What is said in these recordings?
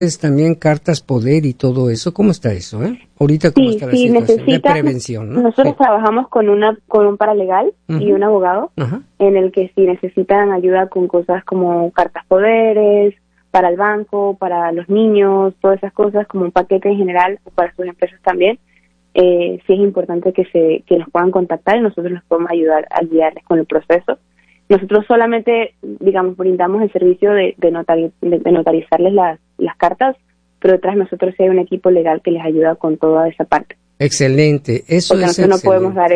Es también cartas poder y todo eso. ¿Cómo está eso? Ahorita, ¿cómo está la situación de prevención? ¿No? Nosotros trabajamos con un paralegal y un abogado, en el que si necesitan ayuda con cosas como cartas poderes, para el banco, para los niños, todas esas cosas, como un paquete en general, o para sus empresas también, sí es importante que nos puedan contactar y nosotros les podemos ayudar a guiarles con el proceso. Nosotros solamente, digamos, brindamos el servicio de notarizarles las cartas, pero detrás de nosotros sí hay un equipo legal que les ayuda con toda esa parte. Excelente, eso porque es nosotros no podemos dar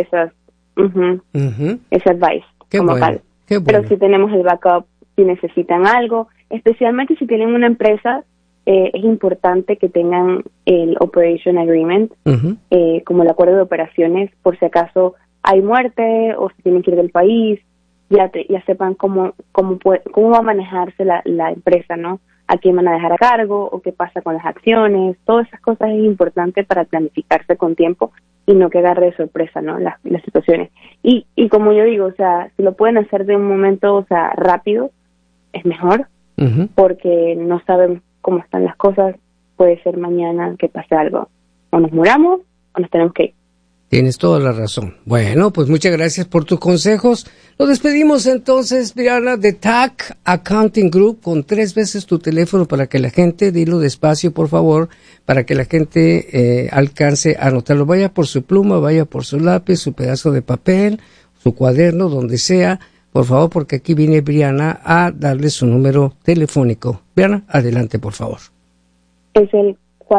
ese advice como tal. Pero sí tenemos el backup si necesitan algo, especialmente si tienen una empresa. Es importante que tengan el Operation Agreement, como el acuerdo de operaciones, por si acaso hay muerte o si tienen que ir del país, ya sepan cómo va a manejarse la empresa, ¿no? A quién van a dejar a cargo o qué pasa con las acciones. Todas esas cosas es importante para planificarse con tiempo y no que agarre de sorpresa, ¿no? Las situaciones. Y como yo digo, o sea, si lo pueden hacer de un momento, o sea, rápido, es mejor, porque no sabemos cómo están las cosas. Puede ser mañana que pase algo. O nos muramos o nos tenemos que ir. Tienes toda la razón. Bueno, pues muchas gracias por tus consejos. Nos despedimos entonces, Brianna, de TAC Accounting Group, con 3 veces tu teléfono para que la gente, dilo despacio por favor, para que la gente alcance a anotarlo. Vaya por su pluma, vaya por su lápiz, su pedazo de papel, su cuaderno, donde sea, por favor, porque aquí viene Brianna a darle su número telefónico. Brianna, adelante, por favor. Es el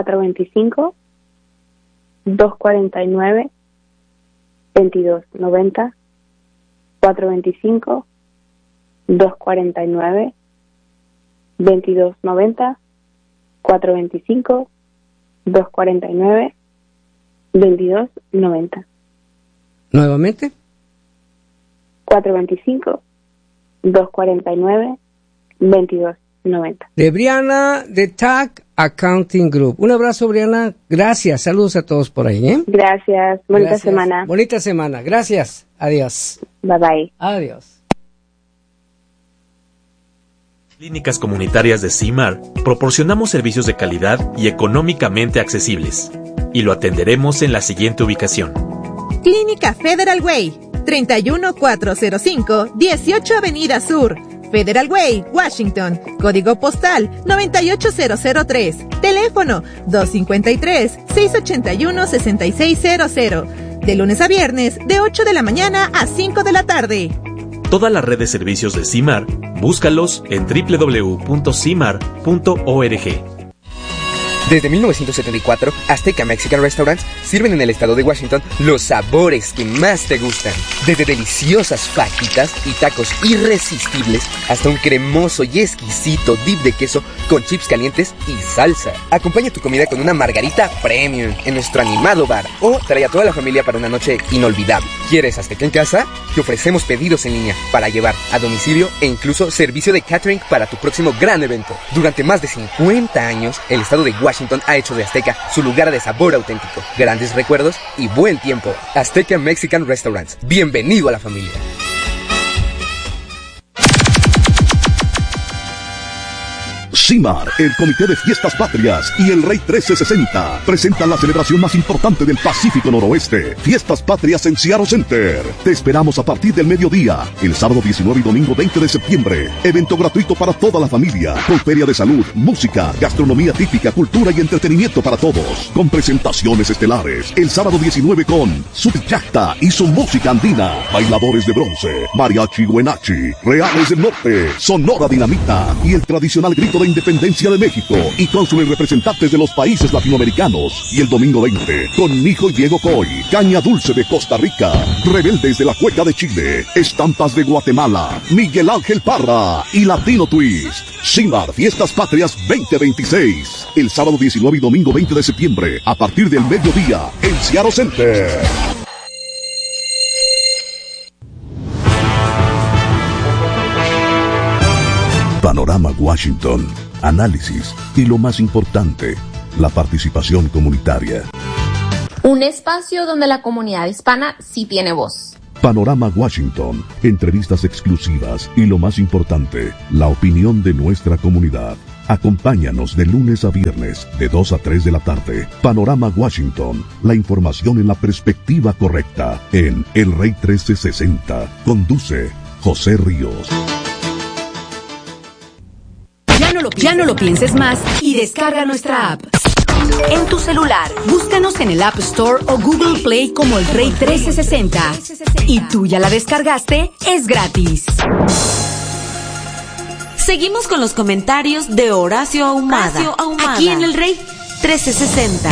425-249-2290, 425-249-2290, 425-249-2290. ¿Nuevamente? 425-249-2290. De Brianna, de TAC Accounting Group. Un abrazo, Brianna. Gracias. Saludos a todos por ahí, Gracias. Bonita semana. Bonita semana. Gracias. Adiós. Bye bye. Adiós. Clínicas comunitarias de CIMAR proporcionamos servicios de calidad y económicamente accesibles. Y lo atenderemos en la siguiente ubicación. Clínica Federal Way, 31405, 18 Avenida Sur, Federal Way, Washington, código postal 98003, teléfono 253-681-6600, de lunes a viernes de 8 de la mañana a 5 de la tarde. Toda la red de servicios de CIMAR, búscalos en www.cimar.org. Desde 1974, Azteca Mexican Restaurants sirven en el estado de Washington los sabores que más te gustan. Desde deliciosas fajitas y tacos irresistibles hasta un cremoso y exquisito dip de queso con chips calientes y salsa. Acompaña tu comida con una margarita premium en nuestro animado bar o trae a toda la familia para una noche inolvidable. ¿Quieres Azteca en casa? Te ofrecemos pedidos en línea para llevar a domicilio e incluso servicio de catering para tu próximo gran evento. Durante más de 50 años, el estado de Washington ha hecho de Azteca su lugar de sabor auténtico, grandes recuerdos y buen tiempo. Azteca Mexican Restaurants. Bienvenido a la familia. CIMAR, el Comité de Fiestas Patrias y el Rey 1360 presentan la celebración más importante del Pacífico Noroeste, Fiestas Patrias en Seattle Center. Te esperamos a partir del mediodía, el sábado 19 y domingo 20 de septiembre. Evento gratuito para toda la familia, con feria de salud, música, gastronomía típica, cultura y entretenimiento para todos, con presentaciones estelares. El sábado 19 con Subjacta y su música andina, bailadores de bronce, mariachi Huenachi, Reales del Norte, Sonora Dinamita y el tradicional grito de Independencia de México, y cónsules representantes de los países latinoamericanos. Y el domingo 20 con Nijo y Diego Coy, Caña Dulce de Costa Rica, Rebeldes de la Cueca de Chile, Estampas de Guatemala, Miguel Ángel Parra y Latino Twist. CIMAR Fiestas Patrias 2026, el sábado 19 y domingo 20 de septiembre a partir del mediodía en Seattle Center. Panorama Washington, análisis y lo más importante, la participación comunitaria. Un espacio donde la comunidad hispana sí tiene voz. Panorama Washington, entrevistas exclusivas y lo más importante, la opinión de nuestra comunidad. Acompáñanos de lunes a viernes, de 2 a 3 de la tarde. Panorama Washington, la información en la perspectiva correcta, en El Rey 1360. Conduce José Ríos. Ya no lo pienses más y descarga nuestra app. En tu celular, búscanos en el App Store o Google Play como El Rey 1360. Y tú ya la descargaste, es gratis. Seguimos con los comentarios de Horacio Ahumada, aquí en El Rey 1360.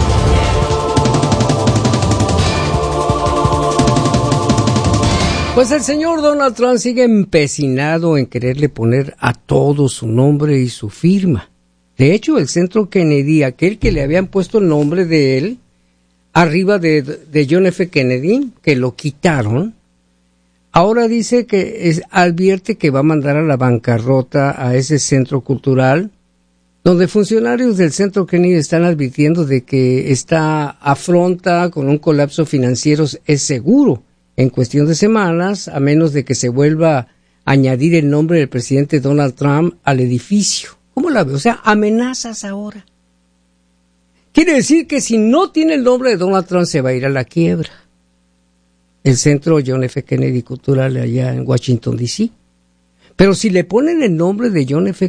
Pues el señor Donald Trump sigue empecinado en quererle poner a todo su nombre y su firma. De hecho, el Centro Kennedy, aquel que le habían puesto el nombre de él, arriba de John F. Kennedy, que lo quitaron, ahora dice que advierte que va a mandar a la bancarrota a ese centro cultural, donde funcionarios del Centro Kennedy están advirtiendo de que esta afronta con un colapso financiero es seguro en cuestión de semanas, a menos de que se vuelva a añadir el nombre del presidente Donald Trump al edificio. ¿Cómo la ve? O sea, amenazas ahora. Quiere decir que si no tiene el nombre de Donald Trump se va a ir a la quiebra. El centro John F. Kennedy Cultural allá en Washington, D.C. Pero si le ponen el nombre de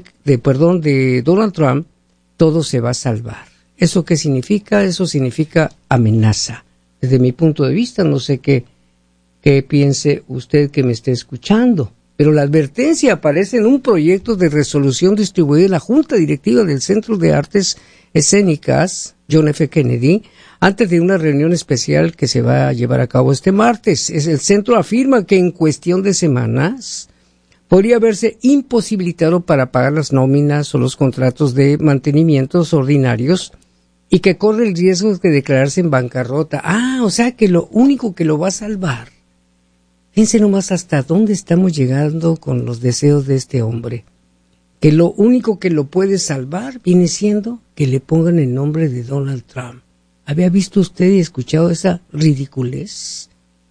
de Donald Trump, todo se va a salvar. ¿Eso qué significa? Eso significa amenaza. Desde mi punto de vista, no sé qué piense usted que me esté escuchando. Pero la advertencia aparece en un proyecto de resolución distribuido en la Junta Directiva del Centro de Artes Escénicas, John F. Kennedy, antes de una reunión especial que se va a llevar a cabo este martes. El centro afirma que en cuestión de semanas podría verse imposibilitado para pagar las nóminas o los contratos de mantenimientos ordinarios y que corre el riesgo de declararse en bancarrota. O sea que lo único que lo va a salvar. Fíjense nomás hasta dónde estamos llegando con los deseos de este hombre. Que lo único que lo puede salvar viene siendo que le pongan el nombre de Donald Trump. ¿Había visto usted y escuchado esa ridiculez?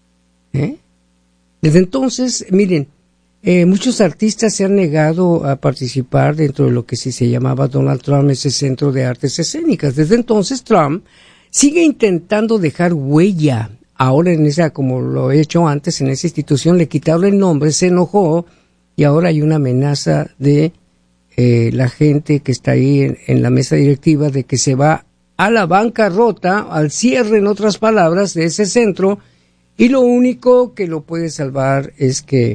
Desde entonces, miren, muchos artistas se han negado a participar dentro de lo que sí se llamaba Donald Trump, ese Centro de Artes Escénicas. Desde entonces, Trump sigue intentando dejar huella. Ahora en esa, como lo he hecho antes, en esa institución le quitaron el nombre, se enojó y ahora hay una amenaza de la gente que está ahí en la mesa directiva de que se va a la bancarrota, al cierre, en otras palabras, de ese centro, y lo único que lo puede salvar es que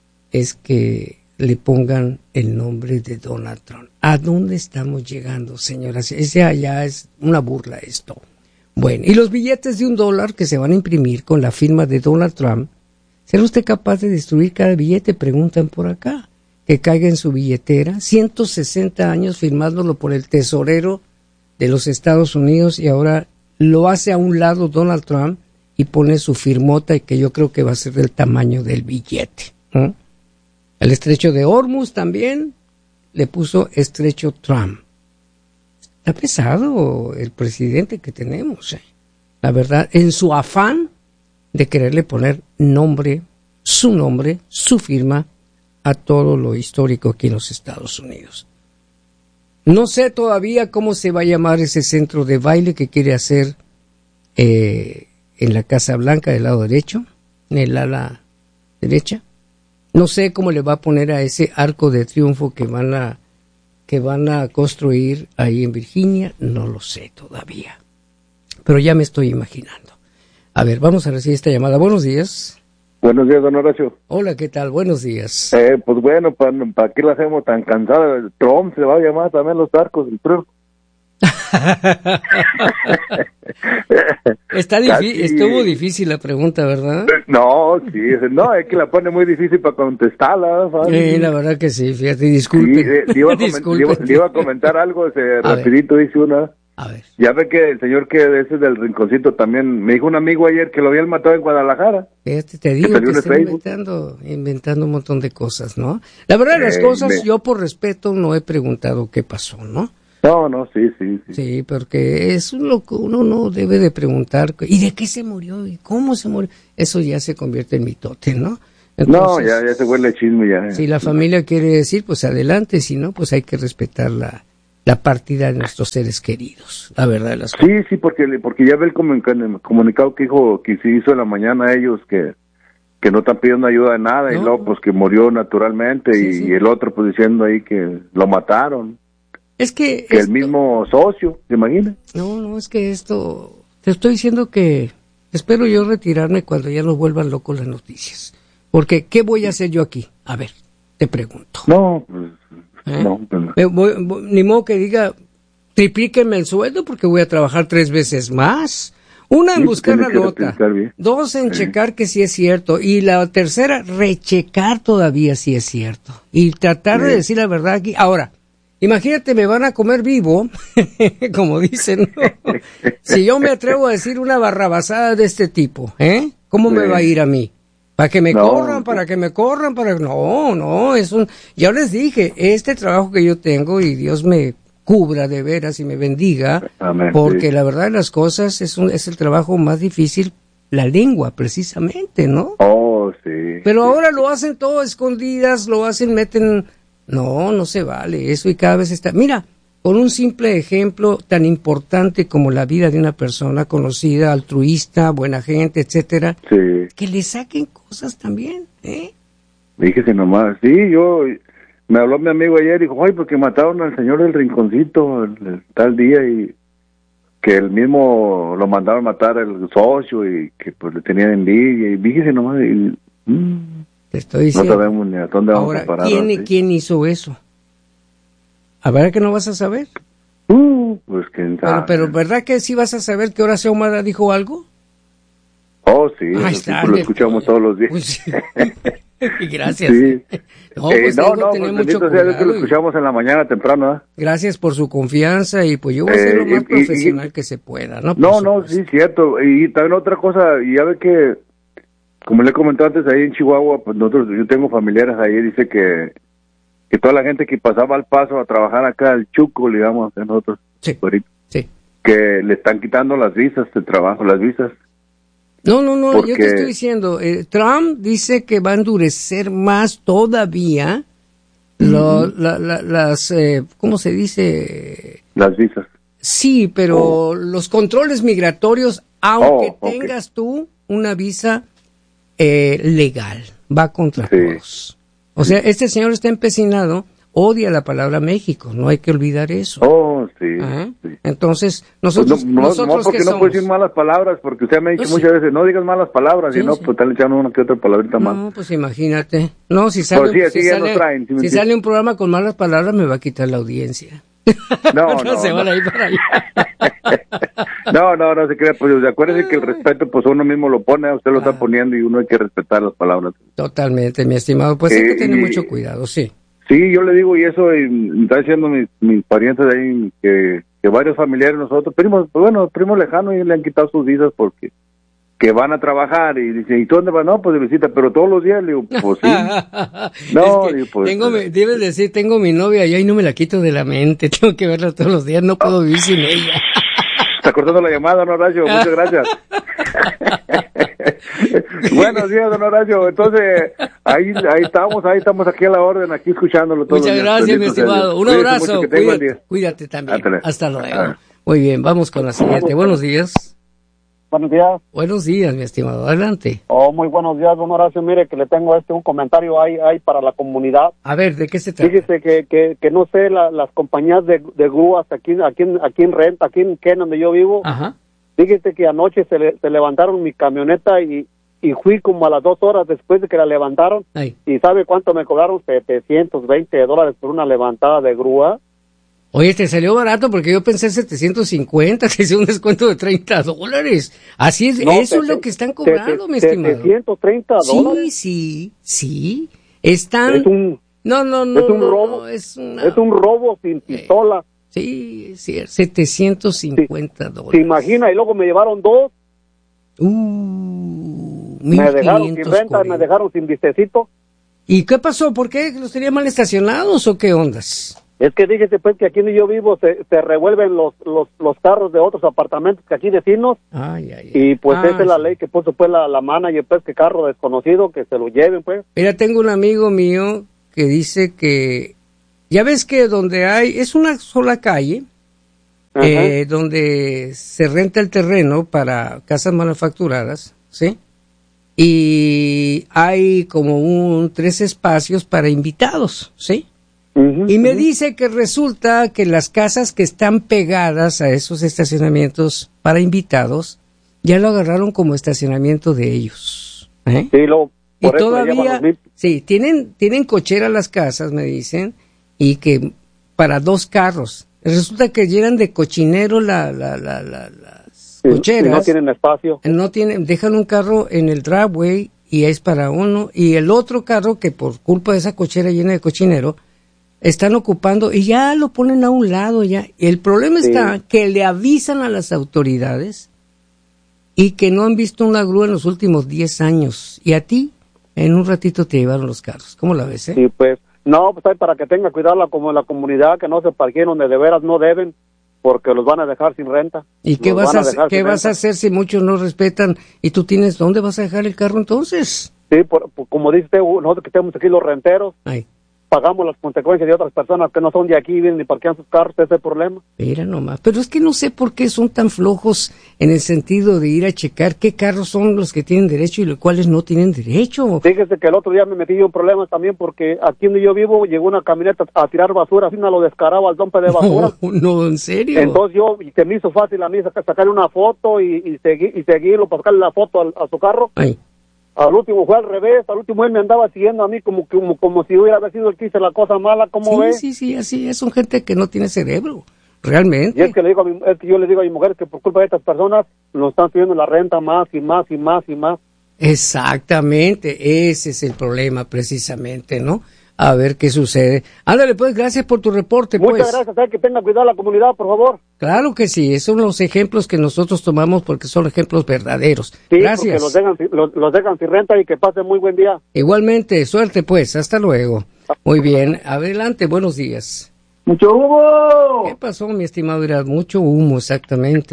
le pongan el nombre de Donald Trump. ¿A dónde estamos llegando, señoras? Ya es una burla esto. Bueno, y los billetes de $1 que se van a imprimir con la firma de Donald Trump, ¿será usted capaz de destruir cada billete? Preguntan por acá. Que caiga en su billetera. 160 años firmándolo por el tesorero de los Estados Unidos y ahora lo hace a un lado Donald Trump y pone su firmota y que yo creo que va a ser del tamaño del billete. El estrecho de Hormuz también le puso estrecho Trump. Está pesado el presidente que tenemos, la verdad, en su afán de quererle poner nombre, su firma a todo lo histórico aquí en los Estados Unidos. No sé todavía cómo se va a llamar ese centro de baile que quiere hacer en la Casa Blanca del lado derecho, en el ala derecha. No sé cómo le va a poner a ese arco de triunfo que van a construir ahí en Virginia, no lo sé todavía. Pero ya me estoy imaginando. A ver, vamos a recibir esta llamada. Buenos días. Buenos días, don Horacio. Hola, ¿qué tal? Buenos días. Pues bueno, ¿para qué la hacemos tan cansada? Trump se va a llamar también los arcos del Trump. Estuvo difícil la pregunta, ¿verdad? No, sí, es que la pone muy difícil para contestarla. Sí, la verdad que sí, fíjate, disculpe. Sí, le iba a comentar algo, rapidito dice una. A ver. Ya ve que el señor que ese del Rinconcito también, me dijo un amigo ayer que lo habían matado en Guadalajara. Te digo que estoy inventando un montón de cosas, ¿no? La verdad de las cosas, yo por respeto no he preguntado qué pasó, ¿no? No, sí. Sí, porque es lo que uno no debe de preguntar. ¿Y de qué se murió? ¿Y cómo se murió? Eso ya se convierte en mitote, ¿no? Entonces, no, ya se huele chisme ya. Si la familia quiere decir, pues adelante, si no, pues hay que respetar la partida de nuestros seres queridos, la verdad de las cosas. Sí, porque ya ve el comunicado que se hizo en la mañana ellos que no están pidiendo ayuda de nada, y luego pues que murió naturalmente, y el otro pues diciendo ahí que lo mataron. Es que el mismo socio, ¿te imaginas? No, es que te estoy diciendo que espero yo retirarme cuando ya nos vuelvan locos las noticias. Porque, ¿qué voy a hacer yo aquí? A ver, te pregunto. No, pues, no. Ni modo que diga, triplíquenme el sueldo porque voy a trabajar 3 veces más. Una, en buscar la nota. 2, en checar que sí es cierto. Y la tercera, rechecar todavía si es cierto. Y tratar de decir la verdad aquí. Ahora, imagínate, me van a comer vivo, como dicen, ¿no? Si yo me atrevo a decir una barrabasada de este tipo, ¿cómo me va a ir a mí? ¿Para que me corran? No, ya les dije, este trabajo que yo tengo, y Dios me cubra de veras y me bendiga, amén, porque la verdad de las cosas es el trabajo más difícil, la lengua precisamente, ¿no? Oh, sí. Pero ahora lo hacen todo a escondidas, meten, no se vale eso, y cada vez está, mira, por un simple ejemplo tan importante como la vida de una persona conocida, altruista, buena gente, etcétera, que le saquen cosas también, Fíjese nomás, sí, me habló mi amigo ayer y dijo, ay, porque mataron al señor del rinconcito el tal día, y que él mismo lo mandaron matar el socio, y que pues le tenían envidia, y fíjese nomás, te estoy diciendo, no sabemos ni a dónde vamos a parar. ¿Quién hizo eso? ¿A ver que no vas a saber? Pues quién sabe. Pero ¿verdad que sí vas a saber que Horacio Ahumada dijo algo? Oh, sí, lo escuchamos todos los días. Pues, gracias. Sí. Pues tener mucho cuidado, que lo escuchamos en la mañana temprano, ¿eh? Gracias por su confianza, y pues yo voy a ser lo más profesional que se pueda, ¿no? Sí, cierto. Y también otra cosa, y ya ve que, como le he comentado antes, ahí en Chihuahua, pues yo tengo familiares ahí, dice que toda la gente que pasaba al Paso a trabajar acá al Chuco, digamos, a nosotros, sí, que le están quitando las visas de trabajo, las visas. No, yo te estoy diciendo, Trump dice que va a endurecer más todavía las, ¿cómo se dice? Las visas. Sí, pero los controles migratorios, aunque tengas tú una visa legal, va contra todos. O sea, este señor está empecinado, odia la palabra México, no hay que olvidar eso. Oh, sí. Entonces, nosotros porque no puedo decir malas palabras, porque usted me ha dicho muchas veces, no digas malas palabras, y no, pues están echando una que otra palabrita más. No, pues imagínate. No, si sale un programa con malas palabras, me va a quitar la audiencia. No, se van a ir para allá. No se crea, pues acuérdese que el respeto, pues uno mismo lo pone, usted lo está poniendo, y uno hay que respetar las palabras. Totalmente, mi estimado, pues hay que tener mucho cuidado, sí. Sí, yo le digo, y eso, y está diciendo mis parientes de ahí, que varios familiares nosotros, primos lejanos, y le han quitado sus visas porque que van a trabajar, y dice, ¿y tú dónde vas? No, pues de visita, pero todos los días, le digo, pues sí. No, es que pues, debes decir, tengo mi novia allá y no me la quito de la mente, tengo que verla todos los días, no puedo vivir sin ella. Está cortando la llamada, don Horacio, muchas gracias. Buenos días, don Horacio. Entonces, ahí estamos aquí a la orden, aquí escuchándolo todo. Muchas gracias, mi estimado. Un abrazo. Cuídate también. Hasta luego. Muy bien, vamos con la siguiente. Buenos días. Buenos días. Buenos días, mi estimado. Adelante. Muy buenos días, don Horacio. Mire, que le tengo un comentario ahí para la comunidad. A ver, ¿de qué se trata? Fíjese que no sé, las compañías de grúas aquí en Renta, aquí en Ken, donde yo vivo. Ajá. Fíjese que anoche se levantaron mi camioneta y fui como a las 2 horas después de que la levantaron. Ay. ¿Y sabe cuánto me cobraron? $720 por una levantada de grúa. Oye, te salió barato porque yo pensé 750, te hice un descuento de $30. Así es, no, eso es lo que están cobrando, mi estimado. $730. Sí. Están... Es un robo. Es un robo sin pistola. Sí, $750. ¿Se imagina? Y luego me llevaron 2. Me dejaron sin renta, me dejaron sin vistecito. ¿Y qué pasó? ¿Por qué? ¿Los tenía mal estacionados o qué ondas? Es que dígase pues que aquí donde yo vivo se revuelven los carros de otros apartamentos que aquí vecinos. Y pues esa es la ley que puso pues la manager, pues que carro desconocido que se lo lleven pues. Mira, tengo un amigo mío que dice que ya ves que donde es una sola calle donde se renta el terreno para casas manufacturadas, ¿sí? Y hay como 3 espacios para invitados, ¿sí? Y me dice que resulta que las casas que están pegadas a esos estacionamientos para invitados ya lo agarraron como estacionamiento de ellos. Sí, y todavía, sí, tienen cochera las casas, me dicen, y que para 2 carros. Resulta que llenan de cochinero las cocheras. No tienen espacio. Dejan un carro en el driveway y es para uno, y el otro carro que por culpa de esa cochera llena de cochinero están ocupando y ya lo ponen a un lado ya. Y el problema está que le avisan a las autoridades y que no han visto una grúa en los últimos 10 años. Y a ti, en un ratito te llevaron los carros. ¿Cómo la ves, Sí, pues, no, pues hay para que tenga cuidado la comunidad, que no se parqueen donde de veras no deben, porque los van a dejar sin renta. ¿Y qué vas a hacer si muchos no respetan? ¿Y tú tienes dónde vas a dejar el carro entonces? Sí, como dice usted, nosotros que tenemos aquí los renteros, pagamos las consecuencias de otras personas que no son de aquí y vienen y parquean sus carros. Ese es el problema. Mira nomás, pero es que no sé por qué son tan flojos en el sentido de ir a checar qué carros son los que tienen derecho y los cuales no tienen derecho. Fíjese que el otro día me metí yo en problemas también porque aquí donde yo vivo llegó una camioneta a tirar basura, así no lo descaraba al dumper de basura. No, ¿en serio? Entonces se me hizo fácil a mí sacarle una foto y seguirlo para sacarle la foto a su carro. Al último fue al revés, al último él me andaba siguiendo a mí como si hubiera sido el que hizo la cosa mala, ¿cómo ves? Sí, así es, son gente que no tiene cerebro, realmente. Y es que yo le digo a mi mujer que por culpa de estas personas nos están subiendo la renta más y más y más y más. Exactamente, ese es el problema precisamente, ¿no? A ver qué sucede. Ándale, pues, gracias por tu reporte. Muchas gracias, que tenga cuidado la comunidad, por favor. Claro que sí, esos son los ejemplos que nosotros tomamos porque son ejemplos verdaderos. Sí, gracias. Porque los dejan sin renta y que pasen muy buen día. Igualmente, suerte pues, hasta luego. Muy bien, adelante, buenos días. ¡Mucho humo! ¿Qué pasó, mi estimado Irad? Mucho humo, exactamente.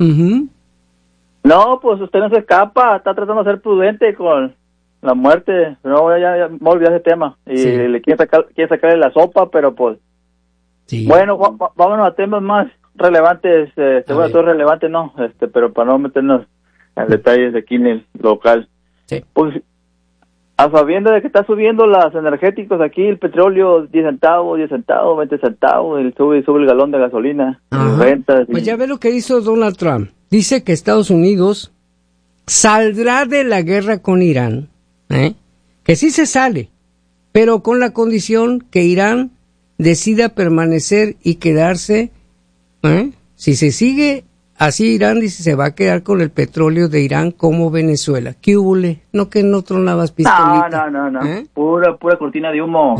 No, pues usted no se escapa, está tratando de ser prudente con la muerte. No, ya me olvidé ese tema. Y le quiere sacarle la sopa, pero pues... Sí. Bueno, vámonos a temas más relevantes. Todo relevante, no, pero para no meternos en detalles de aquí en el local. Sí. Pues, a sabiendo de que está subiendo las energéticos aquí, el petróleo 10 centavos, 20 centavos, sube el galón de gasolina, rentas. Pues ya ve lo que hizo Donald Trump. Dice que Estados Unidos saldrá de la guerra con Irán, que sí se sale, pero con la condición que Irán decida permanecer y quedarse, si se sigue así, Irán dice se va a quedar con el petróleo de Irán como Venezuela. ¿Qué hubole? No que no tronabas pistolita. No. Pura cortina de humo.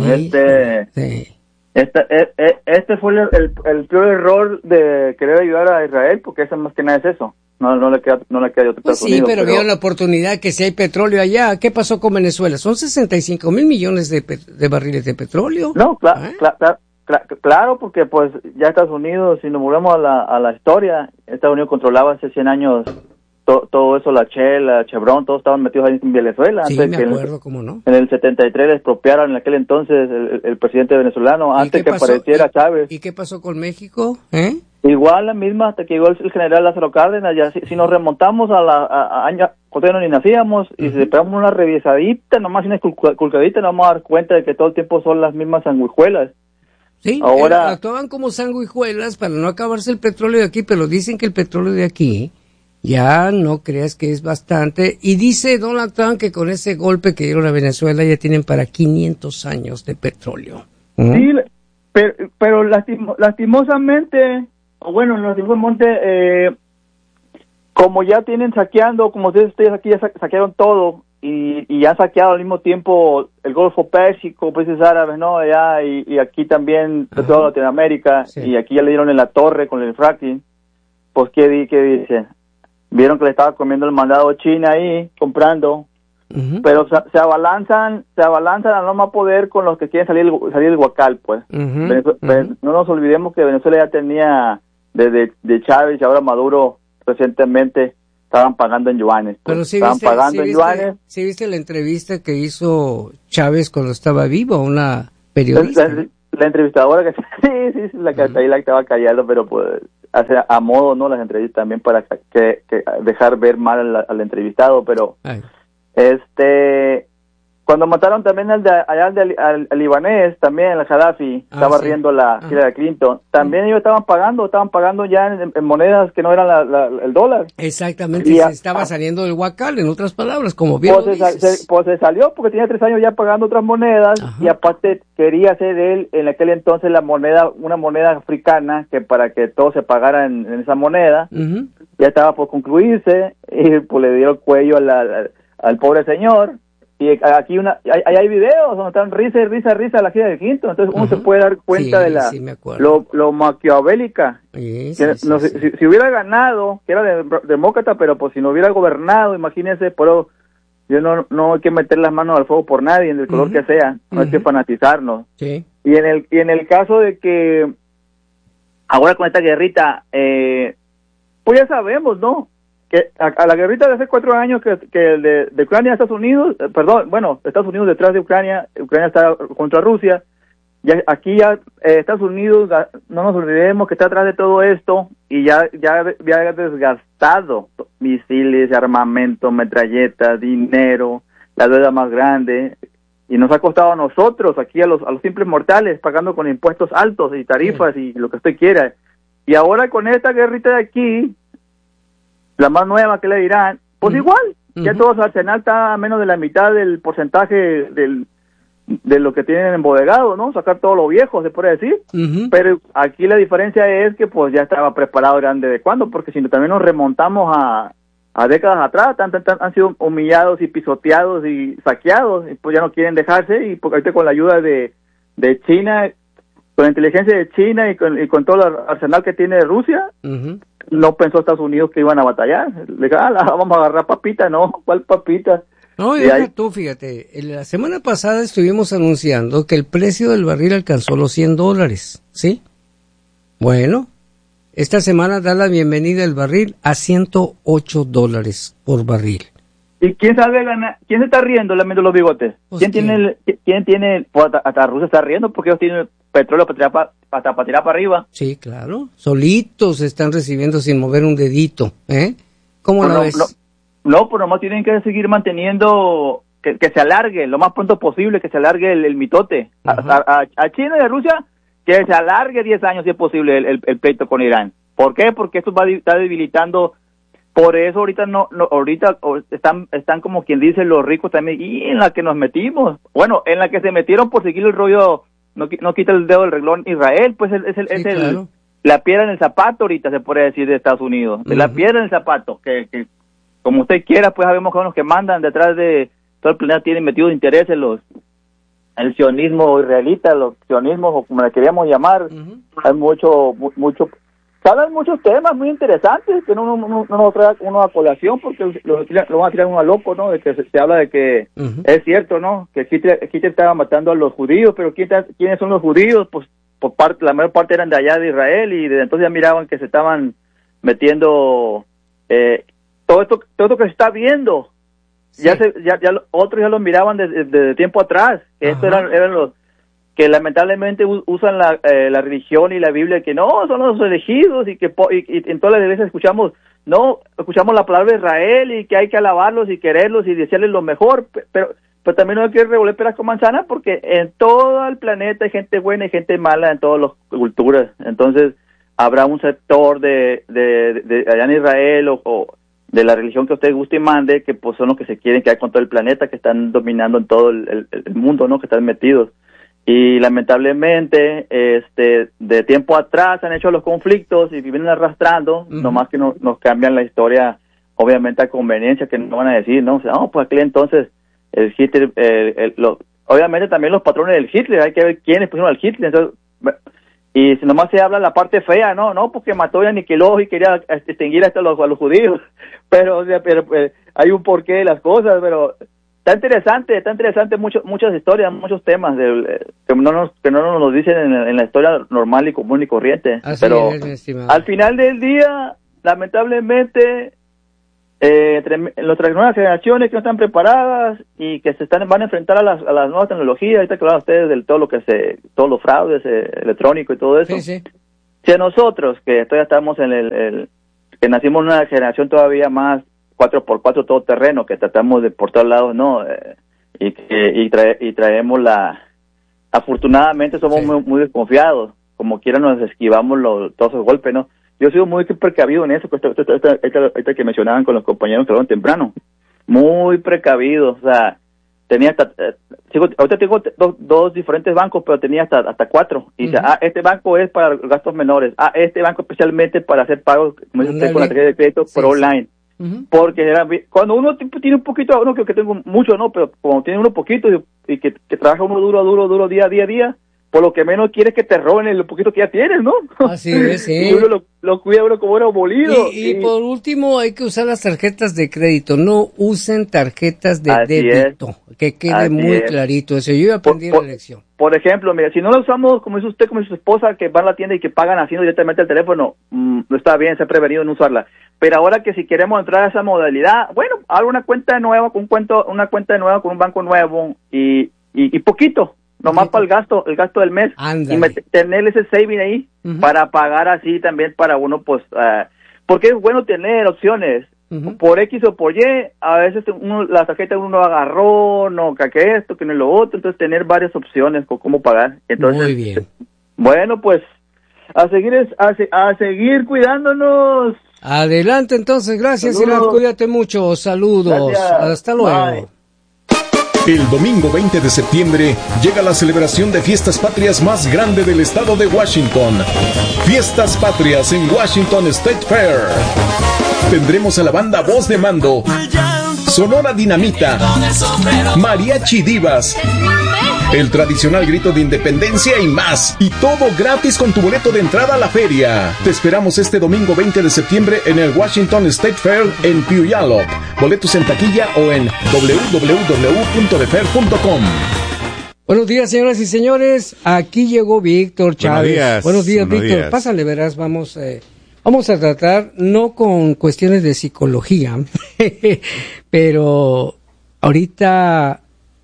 Este fue el peor error de querer ayudar a Israel, porque eso más que nada es eso. No le queda de otro. Pues sí, pero vieron la oportunidad que si hay petróleo allá. ¿Qué pasó con Venezuela? Son 65 mil millones de barriles de petróleo. No, claro, porque pues ya Estados Unidos, si nos volvemos a la historia, Estados Unidos controlaba hace 100 años todo eso, la Shell, la Chevron, todos estaban metidos ahí en Venezuela. Sí, me acuerdo, ¿cómo no? En el 73 le expropiaron en aquel entonces el presidente venezolano, antes que apareciera Chávez. ¿Y qué pasó con México? Igual la misma, hasta que llegó el general Lázaro Cárdenas. Ya si nos remontamos a años cuando ni nacíamos, y si le pegamos una revisadita, nomás una culcadita, nos vamos a dar cuenta de que todo el tiempo son las mismas sanguijuelas. Sí, ahora actuaban como sanguijuelas para no acabarse el petróleo de aquí, pero dicen que el petróleo de aquí ya no creas que es bastante. Y dice Donald Trump que con ese golpe que dieron a Venezuela ya tienen para 500 años de petróleo. Sí, pero lastimosamente, como ya tienen saqueando, como ustedes aquí ya saquearon todo, y han saqueado al mismo tiempo el Golfo Pérsico, países árabes, ¿no? Allá, y aquí también de toda Latinoamérica, y aquí ya le dieron en la torre con el fracking. Pues, ¿qué dicen? Vieron que le estaba comiendo el mandado China ahí, comprando, pero se abalanzan a no más poder con los que quieren salir del huacal, pues. No nos olvidemos que Venezuela ya tenía desde de Chávez y ahora Maduro recientemente estaban pagando en yuanes. Pues. Pero ¿sí viste la entrevista que hizo Chávez cuando estaba vivo, una periodista? La entrevistadora que sí, la que ahí la estaba callando, pero pues hace a modo, ¿no? Las entrevistas también para que dejar ver mal al entrevistado, pero cuando mataron también al libanés, también el Gaddafi, estaba riendo la Hillary Clinton, también ellos estaban pagando ya en monedas que no eran el dólar. Exactamente, y se estaba saliendo del huacal, en otras palabras, como bien lo dices. Pues se salió porque tenía 3 años ya pagando otras monedas, y aparte quería hacer él en aquel entonces una moneda africana, que para que todo se pagara en esa moneda, ya estaba por concluirse, y pues le dio el cuello al pobre señor. Y aquí hay videos donde están risa a la Hillary Clinton, entonces uno se puede dar cuenta de lo maquiavélica. Si hubiera ganado, que era demócrata, pero pues si no hubiera gobernado, imagínense, pero yo no hay que meter las manos al fuego por nadie, del color que sea, no hay que fanatizarnos. Y en el caso de que ahora con esta guerrita, pues ya sabemos, ¿no? Que a la guerrita de hace 4 años que de Ucrania a Estados Unidos, Estados Unidos detrás de Ucrania está contra Rusia, aquí Estados Unidos, no nos olvidemos que está atrás de todo esto, y ya había desgastado misiles, armamento, metralletas, dinero, la deuda más grande, y nos ha costado a nosotros, aquí a los simples mortales, pagando con impuestos altos y tarifas y lo que usted quiera. Y ahora con esta guerrita de aquí, la más nueva que le dirán, pues igual, ya todo su arsenal está a menos de la mitad del porcentaje de lo que tienen embodegado, ¿no? Sacar todo lo viejo, se puede decir, pero aquí la diferencia es que pues ya estaba preparado grande de cuándo, porque si también nos remontamos a décadas atrás, han sido humillados y pisoteados y saqueados, y pues ya no quieren dejarse, y porque ahorita con la ayuda de China, con la inteligencia de China y con todo el arsenal que tiene Rusia, no pensó Estados Unidos que iban a batallar. Le dije, vamos a agarrar papita, ¿no? ¿Cuál papita? No, tú fíjate, la semana pasada estuvimos anunciando que el precio del barril alcanzó los $100, ¿sí? Bueno, esta semana da la bienvenida el barril a $108 por barril. ¿Y quién se está riendo lamiendo los bigotes? Pues ¿Quién tiene, pues hasta Rusia está riendo porque ellos tienen petróleo para tirar para arriba? Sí, claro, solitos están recibiendo sin mover un dedito, ¿eh? ¿Cómo la ves? No, pues nomás tienen que seguir manteniendo, que se alargue lo más pronto posible, que se alargue el mitote. A China y a Rusia, que se alargue 10 años si es posible el pleito con Irán. ¿Por qué? Porque esto está debilitando. Por eso ahorita están como quien dice los ricos también, y en la que nos metimos, bueno, en la que se metieron por seguir el rollo, no quita el dedo del renglón Israel, pues claro. La piedra en el zapato ahorita se puede decir de Estados Unidos, la piedra en el zapato, que como usted quiera, pues sabemos que son los que mandan detrás de todo el planeta, tienen metidos intereses el sionismo israelita, los sionismos, o como le queríamos llamar, hay mucho se hablan muchos temas muy interesantes que no nos trae uno a colación porque lo van a tirar uno a loco, ¿no? De que se habla de que es cierto, ¿no? Que Hitler estaba matando a los judíos, pero ¿quiénes son los judíos? Pues la mayor parte eran de allá de Israel, y desde entonces ya miraban que se estaban metiendo todo esto que se está viendo. Sí. Otros ya lo miraban desde tiempo atrás, que estos eran los que lamentablemente usan la religión y la Biblia, que no, son los elegidos, y en todas las iglesias escuchamos la palabra de Israel, y que hay que alabarlos y quererlos y desearles lo mejor, pero también no hay que revolver peras con manzanas, porque en todo el planeta hay gente buena y gente mala en todas las culturas. Entonces habrá un sector de allá en Israel o de la religión que usted guste y mande, que pues son los que se quieren quedar con todo el planeta, que están dominando en todo el mundo, ¿no? Que están metidos. Y lamentablemente, de tiempo atrás han hecho los conflictos y vienen arrastrando, nomás que nos cambian la historia, obviamente a conveniencia, que no van a decir, ¿no? O sea, pues aquel entonces, el Hitler, obviamente también los patrones del Hitler, hay que ver quiénes pusieron al Hitler, entonces, y si nomás se habla la parte fea, no, porque mató y aniquiló y quería extinguir hasta a los judíos, pero hay un porqué de las cosas, pero Está interesante muchas historias, muchos temas que no nos dicen en la historia normal y común y corriente. Así pero es, al final del día, lamentablemente, nuestras nuevas generaciones que no están preparadas y que van a enfrentar a las nuevas tecnologías, ahorita que hablan ustedes de todo lo que todos los fraudes electrónicos y todo eso. Sí. Si a nosotros, que todavía estamos que nacimos en una generación todavía más 4x4 todoterreno, que tratamos de por todos lados, ¿no? Y traemos afortunadamente somos muy desconfiados, como quiera nos esquivamos todos esos golpes, ¿no? Yo he sido muy precavido en eso, esta que mencionaban con los compañeros que hablaron temprano, muy precavido, o sea, tenía ahorita tengo dos diferentes bancos, pero tenía hasta 4, y dice, este banco es para gastos menores, este banco especialmente para hacer pagos, como dice usted, con la tarjeta de crédito por online. Porque cuando uno tiene un poquito, uno que tengo mucho, no, pero cuando tiene uno poquito y que trabaja uno duro día a día, por lo que menos quieres que te roben lo poquito que ya tienes, ¿no? Así es, sí. Y uno lo cuida uno como oro molido. Y por último hay que usar las tarjetas de crédito, no usen tarjetas de débito, que quede muy clarito eso. Yo aprendí la lección. Por ejemplo, mira, si no la usamos, como dice usted, como su esposa, que van a la tienda y que pagan haciendo directamente el teléfono, no está bien, se ha prevenido en usarla. Pero ahora que si queremos entrar a esa modalidad, bueno, hago una cuenta nueva con un banco nuevo y poquito, nomás para el gasto del mes. Ándale. Y tener ese saving ahí para pagar así también para uno, pues, porque es bueno tener opciones. Por X o por Y, a veces la tarjeta uno agarró, no, que esto, que no lo otro, entonces tener varias opciones con cómo pagar. Entonces, muy bien. Bueno, pues, a seguir cuidándonos. Adelante, entonces, gracias, Irán, cuídate mucho, saludos, gracias. Hasta luego. Bye. El domingo 20 de septiembre llega la celebración de Fiestas Patrias más grande del estado de Washington. Fiestas Patrias en Washington State Fair. Tendremos a la banda Voz de Mando, Sonora Dinamita, Mariachi Divas, el tradicional grito de independencia y más. Y todo gratis con tu boleto de entrada a la feria. Te esperamos este domingo 20 de septiembre en el Washington State Fair en Puyallup. Boletos en taquilla o en www.defair.com. Buenos días, señoras y señores. Aquí llegó Víctor Chávez. Buenos días, Víctor. Pásale, verás, vamos a tratar, no con cuestiones de psicología, pero ahorita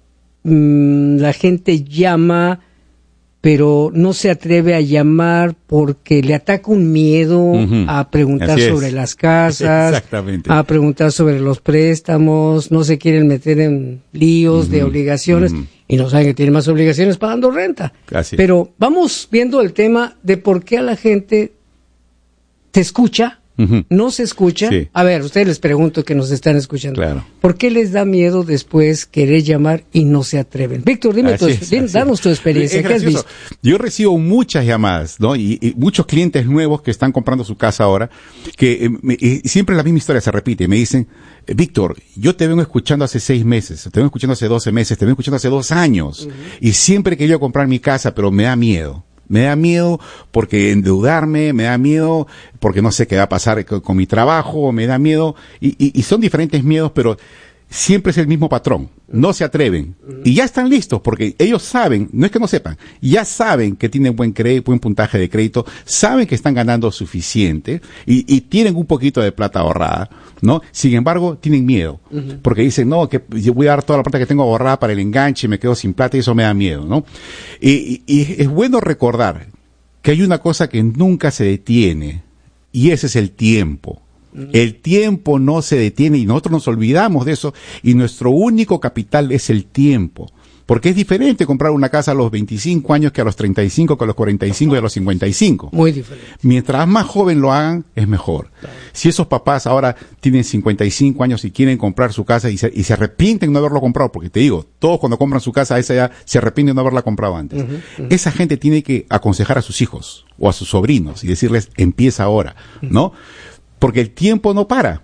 la gente llama, pero no se atreve a llamar porque le ataca un miedo a preguntar sobre las casas, a preguntar sobre los préstamos, no se quieren meter en líos de obligaciones y no saben que tienen más obligaciones pagando renta. Pero vamos viendo el tema de por qué a la gente se escucha, no se escucha. Sí. A ver, ustedes les pregunto que nos están escuchando. Claro. ¿Por qué les da miedo después querer llamar y no se atreven? Víctor, danos tu experiencia. ¿Qué has visto? Yo recibo muchas llamadas, ¿no? Y muchos clientes nuevos que están comprando su casa ahora, que siempre la misma historia se repite. Me dicen, Víctor, yo te vengo escuchando hace 6 meses, te vengo escuchando hace 12 meses, te vengo escuchando hace 2 años. Y siempre he querido comprar mi casa, pero me da miedo. Me da miedo porque endeudarme, me da miedo porque no sé qué va a pasar con mi trabajo, me da miedo, y son diferentes miedos, pero siempre es el mismo patrón. No se atreven. Y ya están listos porque ellos saben, no es que no sepan, ya saben que tienen buen puntaje de crédito, saben que están ganando suficiente y tienen un poquito de plata ahorrada, ¿no? Sin embargo, tienen miedo. Porque dicen, no, que yo voy a dar toda la plata que tengo ahorrada para el enganche y me quedo sin plata y eso me da miedo, ¿no? Y es bueno recordar que hay una cosa que nunca se detiene y ese es el tiempo. El tiempo no se detiene y nosotros nos olvidamos de eso y nuestro único capital es el tiempo. Porque es diferente comprar una casa a los 25 años que a los 35, que a los 45 y a los 55. Muy diferente. Mientras más joven lo hagan, es mejor. Claro. Si esos papás ahora tienen 55 años y quieren comprar su casa y se arrepienten de no haberlo comprado, porque te digo, todos cuando compran su casa a esa edad se arrepienten de no haberla comprado antes. Esa gente tiene que aconsejar a sus hijos o a sus sobrinos y decirles, empieza ahora, ¿no? Porque el tiempo no para.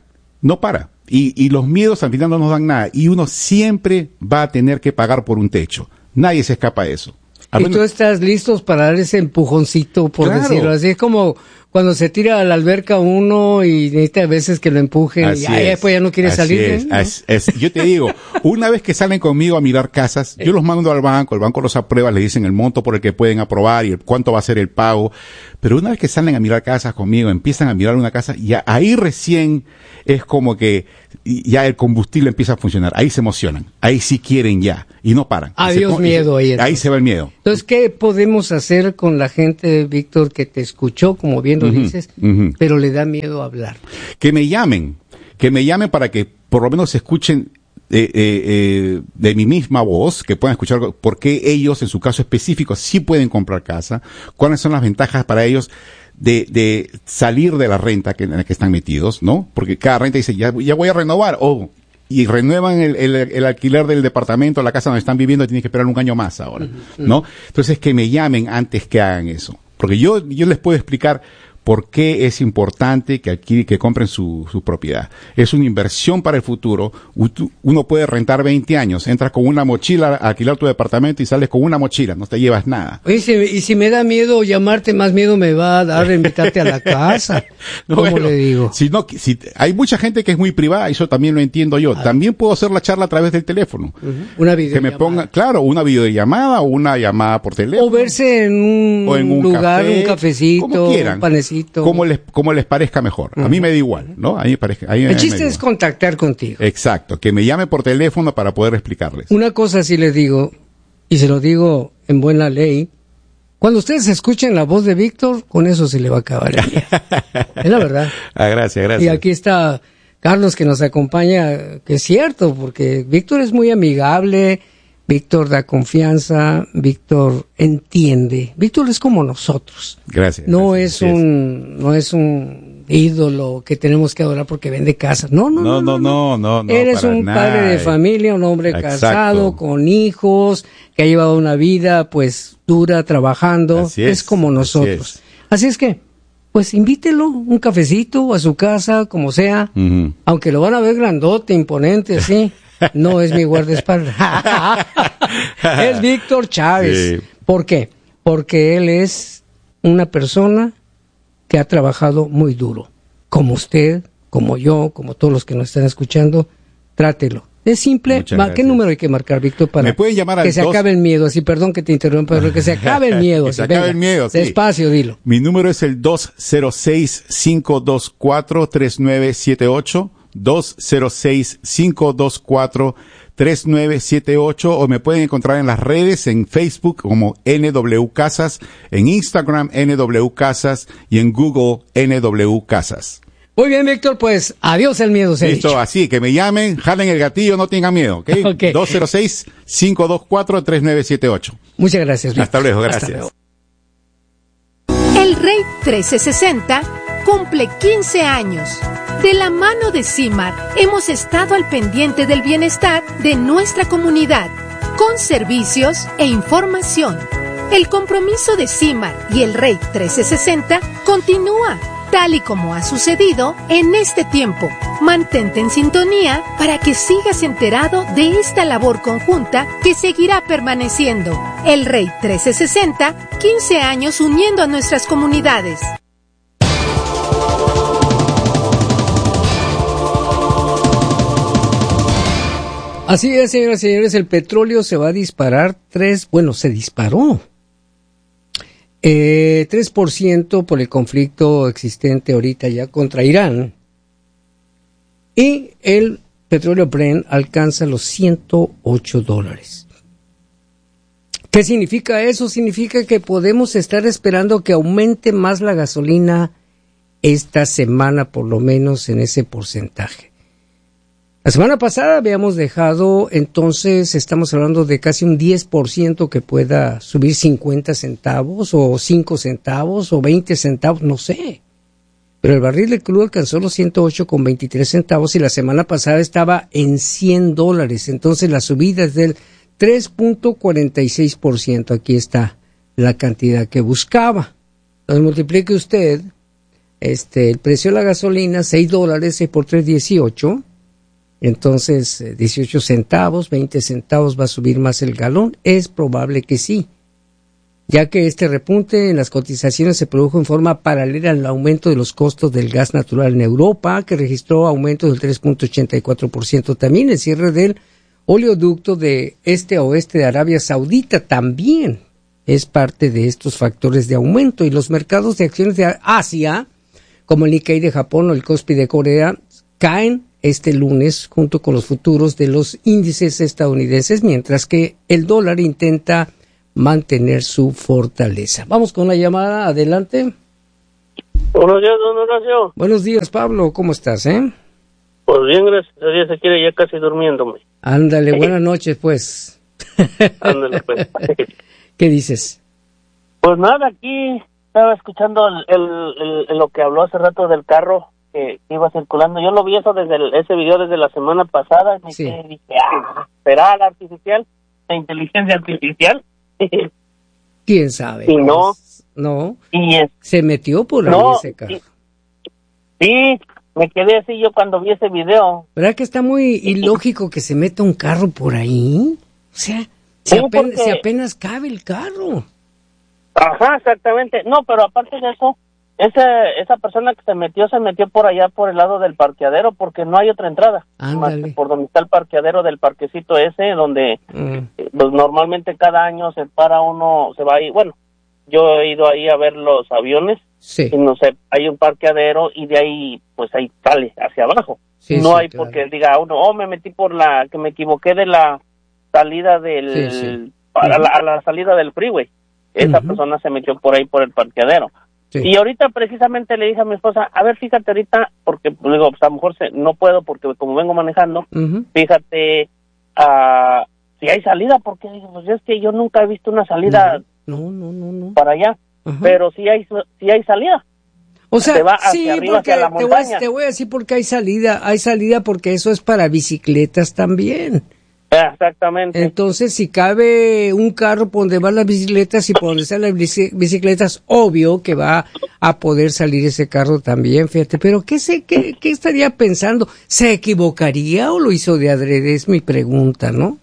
Y los miedos al final no nos dan nada. Y uno siempre va a tener que pagar por un techo. Nadie se escapa de eso. Y tú estás listo para dar ese empujoncito, por decirlo así. Es como cuando se tira a la alberca uno y necesita a veces que lo empujen Así y después ya no quiere salir. Yo te digo, una vez que salen conmigo a mirar casas, yo los mando al banco, el banco los aprueba, le dicen el monto por el que pueden aprobar y cuánto va a ser el pago. Pero una vez que salen a mirar casas conmigo, empiezan a mirar una casa, y ahí recién es como que ya el combustible empieza a funcionar. Ahí se emocionan, ahí sí quieren ya y no paran. Adiós miedo ahí. Ahí se va el miedo. Entonces, ¿qué podemos hacer con la gente, Víctor, que te escuchó, como bien lo dices, pero le da miedo hablar? Que me llamen para que por lo menos escuchen de mi misma voz, que puedan escuchar por qué ellos, en su caso específico, sí pueden comprar casa, cuáles son las ventajas para ellos de salir de la renta en la que están metidos, ¿no? Porque cada renta dice, ya voy a renovar, y renuevan el alquiler del departamento, la casa donde están viviendo, y tienen que esperar un año más ahora, ¿no? Entonces, que me llamen antes que hagan eso. Porque yo les puedo explicar por qué es importante que compren su propiedad. Es una inversión para el futuro. Uno puede rentar 20 años, entras con una mochila a alquilar tu departamento y sales con una mochila, no te llevas nada. Oye, y si me da miedo llamarte, más miedo me va a dar invitarte a la casa. ¿Cómo le digo? Si hay mucha gente que es muy privada, eso también lo entiendo yo. También puedo hacer la charla a través del teléfono. Una videollamada. Que me ponga, claro, una videollamada o una llamada por teléfono. O verse en un lugar, café, un cafecito, como quieran. Un panecito. Como les parezca mejor. A mí me da igual, ¿no? El chiste es contactar contigo. Exacto, que me llame por teléfono para poder explicarles. Una cosa sí les digo, y se lo digo en buena ley, cuando ustedes escuchen la voz de Víctor, con eso se le va a acabar el día. Es la verdad. Gracias. Y aquí está Carlos, que nos acompaña, que es cierto, porque Víctor es muy amigable, Víctor da confianza, Víctor entiende. Víctor es como nosotros. Gracias. No es un ídolo que tenemos que adorar porque vende casas. No. Eres un padre de familia, un hombre casado, con hijos, que ha llevado una vida pues dura trabajando. Es como nosotros. Así es que, pues invítelo un cafecito a su casa, como sea, aunque lo van a ver grandote, imponente, así. No es mi guardaespaldas. Es Víctor Chávez. Sí. ¿Por qué? Porque él es una persona que ha trabajado muy duro. Como usted, como yo, como todos los que nos están escuchando, trátelo. Es simple. ¿Qué número hay que marcar, Víctor, para me pueden llamar que se acabe el miedo? Así, perdón que te interrumpa, pero que se acabe el miedo. Que se acabe el miedo, sí. Despacio, dilo. Mi número es el 206-524-3978. 206-524-3978, o me pueden encontrar en las redes, en Facebook como NW Casas, en Instagram NW Casas y en Google NW Casas. Muy bien, Víctor, pues adiós el miedo. Listo, así que me llamen, jalen el gatillo, no tengan miedo, ¿ok? 206-524-3978. Muchas gracias, Víctor. Hasta luego, gracias. Hasta luego. El Rey 1360 cumple 15 años. De la mano de CIMAR hemos estado al pendiente del bienestar de nuestra comunidad, con servicios e información. El compromiso de CIMAR y el Rey 1360 continúa, tal y como ha sucedido en este tiempo. Mantente en sintonía para que sigas enterado de esta labor conjunta que seguirá permaneciendo. El Rey 1360, 15 años uniendo a nuestras comunidades. Así es, señoras y señores, el petróleo se va a disparar se disparó 3% por el conflicto existente ahorita ya contra Irán, y el petróleo Brent alcanza los $108. ¿Qué significa eso? Significa que podemos estar esperando que aumente más la gasolina esta semana, por lo menos en ese porcentaje. La semana pasada habíamos dejado, entonces estamos hablando de casi un 10% que pueda subir 50 centavos o 5 centavos o 20 centavos, no sé. Pero el barril de crudo alcanzó los 108,23 centavos y la semana pasada estaba en $100. Entonces la subida es del 3.46%. Aquí está la cantidad que buscaba. Entonces multiplique usted el precio de la gasolina, $6, 6 por 3, 18. Entonces, 18 centavos, 20 centavos va a subir más el galón. Es probable que sí. ya que este repunte en las cotizaciones se produjo en forma paralela al aumento de los costos del gas natural en Europa, que registró aumentos del 3.84%. También el cierre del oleoducto de este a oeste de Arabia Saudita también es parte de estos factores de aumento. Y los mercados de acciones de Asia, como el Nikkei de Japón o el Kospi de Corea, caen este lunes junto con los futuros de los índices estadounidenses, mientras que el dólar intenta mantener su fortaleza. Vamos con la llamada, adelante. Buenos días, don Horacio. Buenos días, Pablo, ¿cómo estás, Pues bien, gracias a Dios, se quiere ya casi durmiéndome. Ándale, buenas noches, pues. Ándale, pues. ¿Qué dices? Pues nada, aquí estaba escuchando lo que habló hace rato del carro que iba circulando. Yo lo vi eso ese video desde la semana pasada, y sí. dije, ¿será la artificial? ¿La inteligencia artificial? ¿Quién sabe? Y no. No. Y se metió por ahí ese carro. Sí, me quedé así yo cuando vi ese video. ¿Verdad que está muy ilógico que se meta un carro por ahí? O sea, si apenas cabe el carro. Ajá, exactamente. No, pero aparte de eso, esa persona que se metió por allá por el lado del parqueadero, porque no hay otra entrada. Más que por donde está el parqueadero del parquecito ese, donde pues normalmente cada año se para uno, se va ahí. Bueno, yo he ido ahí a ver los aviones. Sí. Y no sé, hay un parqueadero y de ahí, pues ahí sale hacia abajo. Sí, no sí, hay claro. porque diga uno, me metí que me equivoqué de la salida del, a la salida del freeway. Esa persona se metió por ahí por el parqueadero. Sí. Y ahorita precisamente le dije a mi esposa, a ver, fíjate ahorita, porque digo, pues a lo mejor no puedo porque como vengo manejando, fíjate si hay salida, porque digo, pues es que yo nunca he visto una salida no. para allá, pero sí hay salida. O sea, se va sí, hacia arriba, porque hacia la montaña. te voy a decir porque hay salida porque eso es para bicicletas también. Exactamente. Entonces, si cabe un carro por donde van las bicicletas y por donde están las bicicletas, obvio que va a poder salir ese carro también, fíjate. Pero ¿qué estaría pensando? ¿Se equivocaría o lo hizo de adrede? Es mi pregunta, ¿no?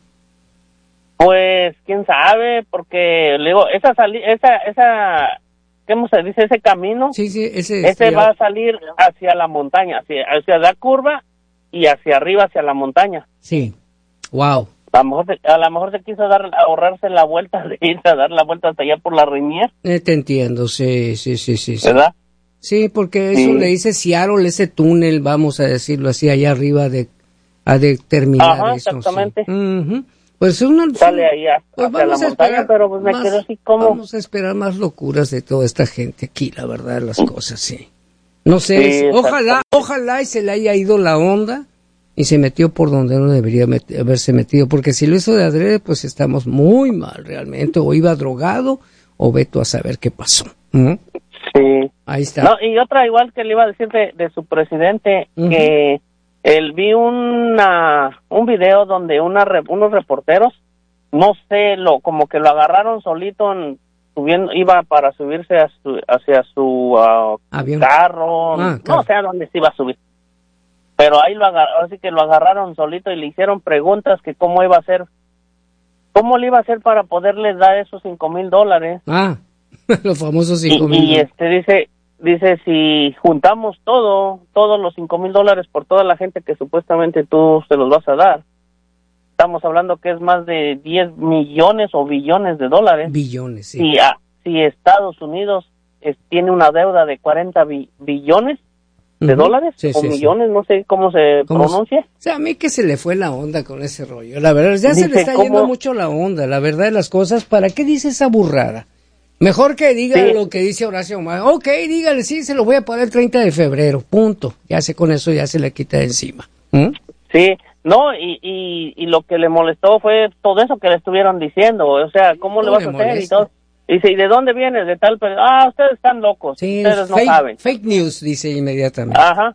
Pues, quién sabe, porque le digo, ¿cómo se dice? Ese camino. Sí, ese va a salir hacia la montaña, hacia la curva y hacia arriba, hacia la montaña. Sí. Wow. A lo mejor se quiso ahorrarse la vuelta de ir a dar la vuelta hasta allá por la Rainier. Te entiendo, sí. ¿Verdad? Sí, porque eso le dice Seattle, ese túnel, vamos a decirlo así, allá arriba a determinar. Ajá, eso. exactamente. Sí. Pues sale ahí hacia la montaña, pero pues me quedo así como... Vamos a esperar más locuras de toda esta gente aquí, la verdad, las cosas, sí. No sé, sí, ojalá y se le haya ido la onda y se metió por donde no debería haberse metido, porque si lo hizo de adrede, pues estamos muy mal realmente, o iba drogado, o veto a saber qué pasó. Sí. Ahí está. No, y otra igual que le iba a decir de su presidente, que él vi un video donde unos reporteros, no sé, como que lo agarraron solito iba para subirse hacia su avión, carro, no sé a dónde se iba a subir. Pero ahí así que lo agarraron solito y le hicieron preguntas que cómo le iba a hacer para poderles dar esos $5,000. Los famosos $5,000. Y dice si juntamos todos los $5,000 por toda la gente que supuestamente tú se los vas a dar, estamos hablando que es más de 10 millones o billones de dólares. Billones, sí. Si Estados Unidos tiene una deuda de 40 billones de dólares o millones, no sé cómo se pronuncia. O sea, a mí que se le fue la onda con ese rollo. La verdad, ya se le está yendo mucho la onda, la verdad de las cosas. ¿Para qué dice esa burrada? Mejor que diga lo que dice Horacio Omar. Ok, dígale, sí, se lo voy a pagar el 30 de febrero, punto. Ya con eso ya se le quita de encima. Sí, no, y lo que le molestó fue todo eso que le estuvieron diciendo. O sea, ¿cómo le vas a hacer? Y todo. Dice, ¿y de dónde vienes? De tal, pero, ustedes están locos, sí, ustedes no saben. Fake news, dice inmediatamente. Ajá.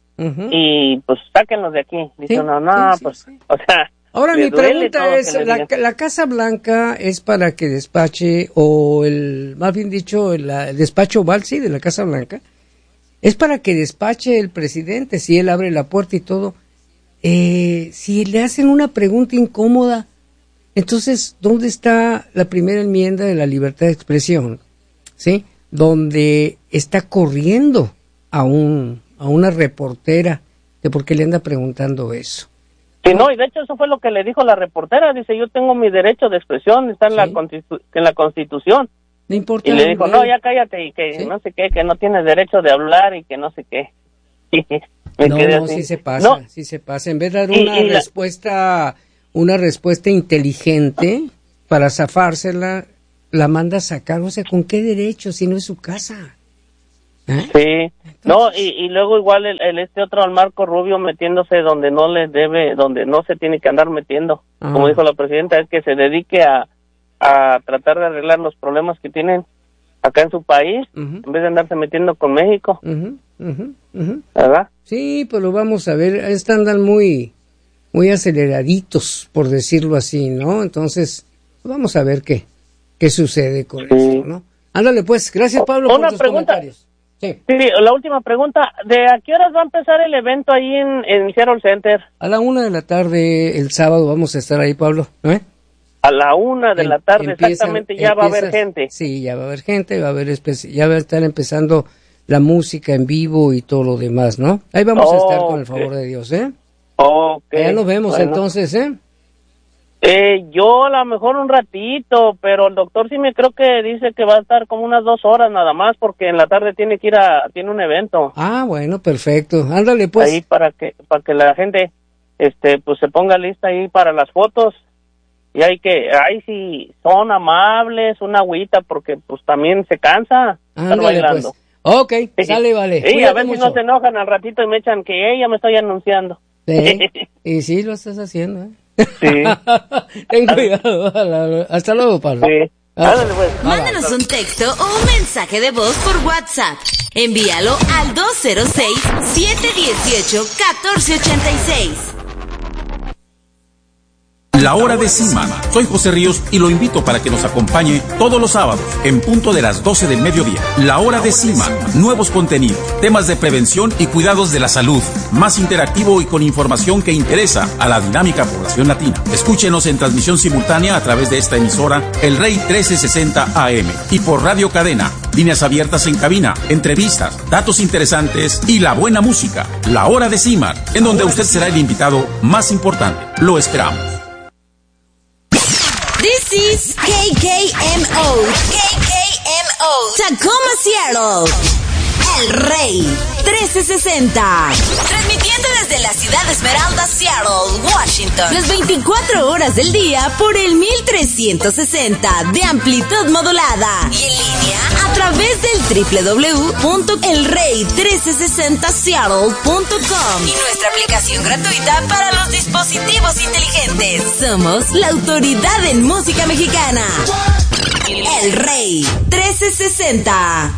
Y pues sáquenlos de aquí. Dice, o sea... Ahora mi pregunta es, la Casa Blanca es para que despache, más bien dicho, el despacho Oval, sí, de la Casa Blanca, es para que despache el presidente, si él abre la puerta y todo. Si le hacen una pregunta incómoda, Entonces, ¿dónde está la primera enmienda de la libertad de expresión? ¿Sí? Donde está corriendo a una reportera de por qué le anda preguntando eso. Sí, no, y de hecho eso fue lo que le dijo la reportera. Dice, yo tengo mi derecho de expresión, está en la Constitución. No importa. Y le dijo, no, ya cállate, y que no sé qué, que no tienes derecho de hablar y que no sé qué. No, sí se pasa, sí se pasa. En vez de dar una respuesta inteligente para zafársela, la manda a sacar. O sea, ¿con qué derecho si no es su casa? Sí, no, y luego igual el otro al Marco Rubio metiéndose donde no les debe, donde no se tiene que andar metiendo. Como dijo la presidenta, es que se dedique a tratar de arreglar los problemas que tienen acá en su país, en vez de andarse metiendo con México. ¿Verdad? Sí, pues lo vamos a ver, andan muy aceleraditos, por decirlo así, ¿no? Entonces, vamos a ver qué sucede con eso, ¿no? Ándale pues, gracias Pablo por tus comentarios. Sí, la última pregunta, ¿de a qué horas va a empezar el evento ahí en Seattle Center? A la 1 de la tarde el sábado vamos a estar ahí, Pablo, ¿no? A la 1 de la tarde exactamente ya va a haber gente. Sí, ya va a haber gente, ya va a estar empezando la música en vivo y todo lo demás, ¿no? Ahí vamos a estar con el favor de Dios, ¿eh? Ya nos vemos entonces, ¿eh? Yo a lo mejor un ratito, pero el doctor sí me creo que dice que va a estar como unas 2 horas nada más, porque en la tarde tiene un evento. Ah, bueno, perfecto. Ándale pues. Ahí para que la gente, pues se ponga lista ahí para las fotos. Y si son amables, una agüita, porque pues también se cansa estar bailando. Pues. Ok, sale, vale. Y a ver si no se enojan al ratito y me echan que ya me estoy anunciando. Sí, y sí lo estás haciendo, ¿eh? Sí. Ten cuidado. Hasta luego, Pablo. Sí. Pues. Mándanos un texto o un mensaje de voz por WhatsApp. Envíalo al 206-718-1486. La Hora de CIMAR. Soy José Ríos y lo invito para que nos acompañe todos los sábados en punto de las 12 del mediodía. La Hora de CIMAR. Nuevos contenidos, temas de prevención y cuidados de la salud. Más interactivo y con información que interesa a la dinámica población latina. Escúchenos en transmisión simultánea a través de esta emisora, El Rey 1360 AM. Y por Radio Cadena. Líneas abiertas en cabina, entrevistas, datos interesantes y la buena música. La Hora de CIMAR, en donde usted será el invitado más importante. Lo esperamos. This is KKMO, Tacoma, Seattle, El Rey 1360, transmitiendo desde la ciudad de Esmeralda, Seattle, Washington, las 24 horas del día por el 1360 de amplitud modulada y en línea a través del www.elrey1360seattle.com y nuestra aplicación gratuita para los dispositivos inteligentes. Somos la autoridad en música mexicana. El Rey 1360.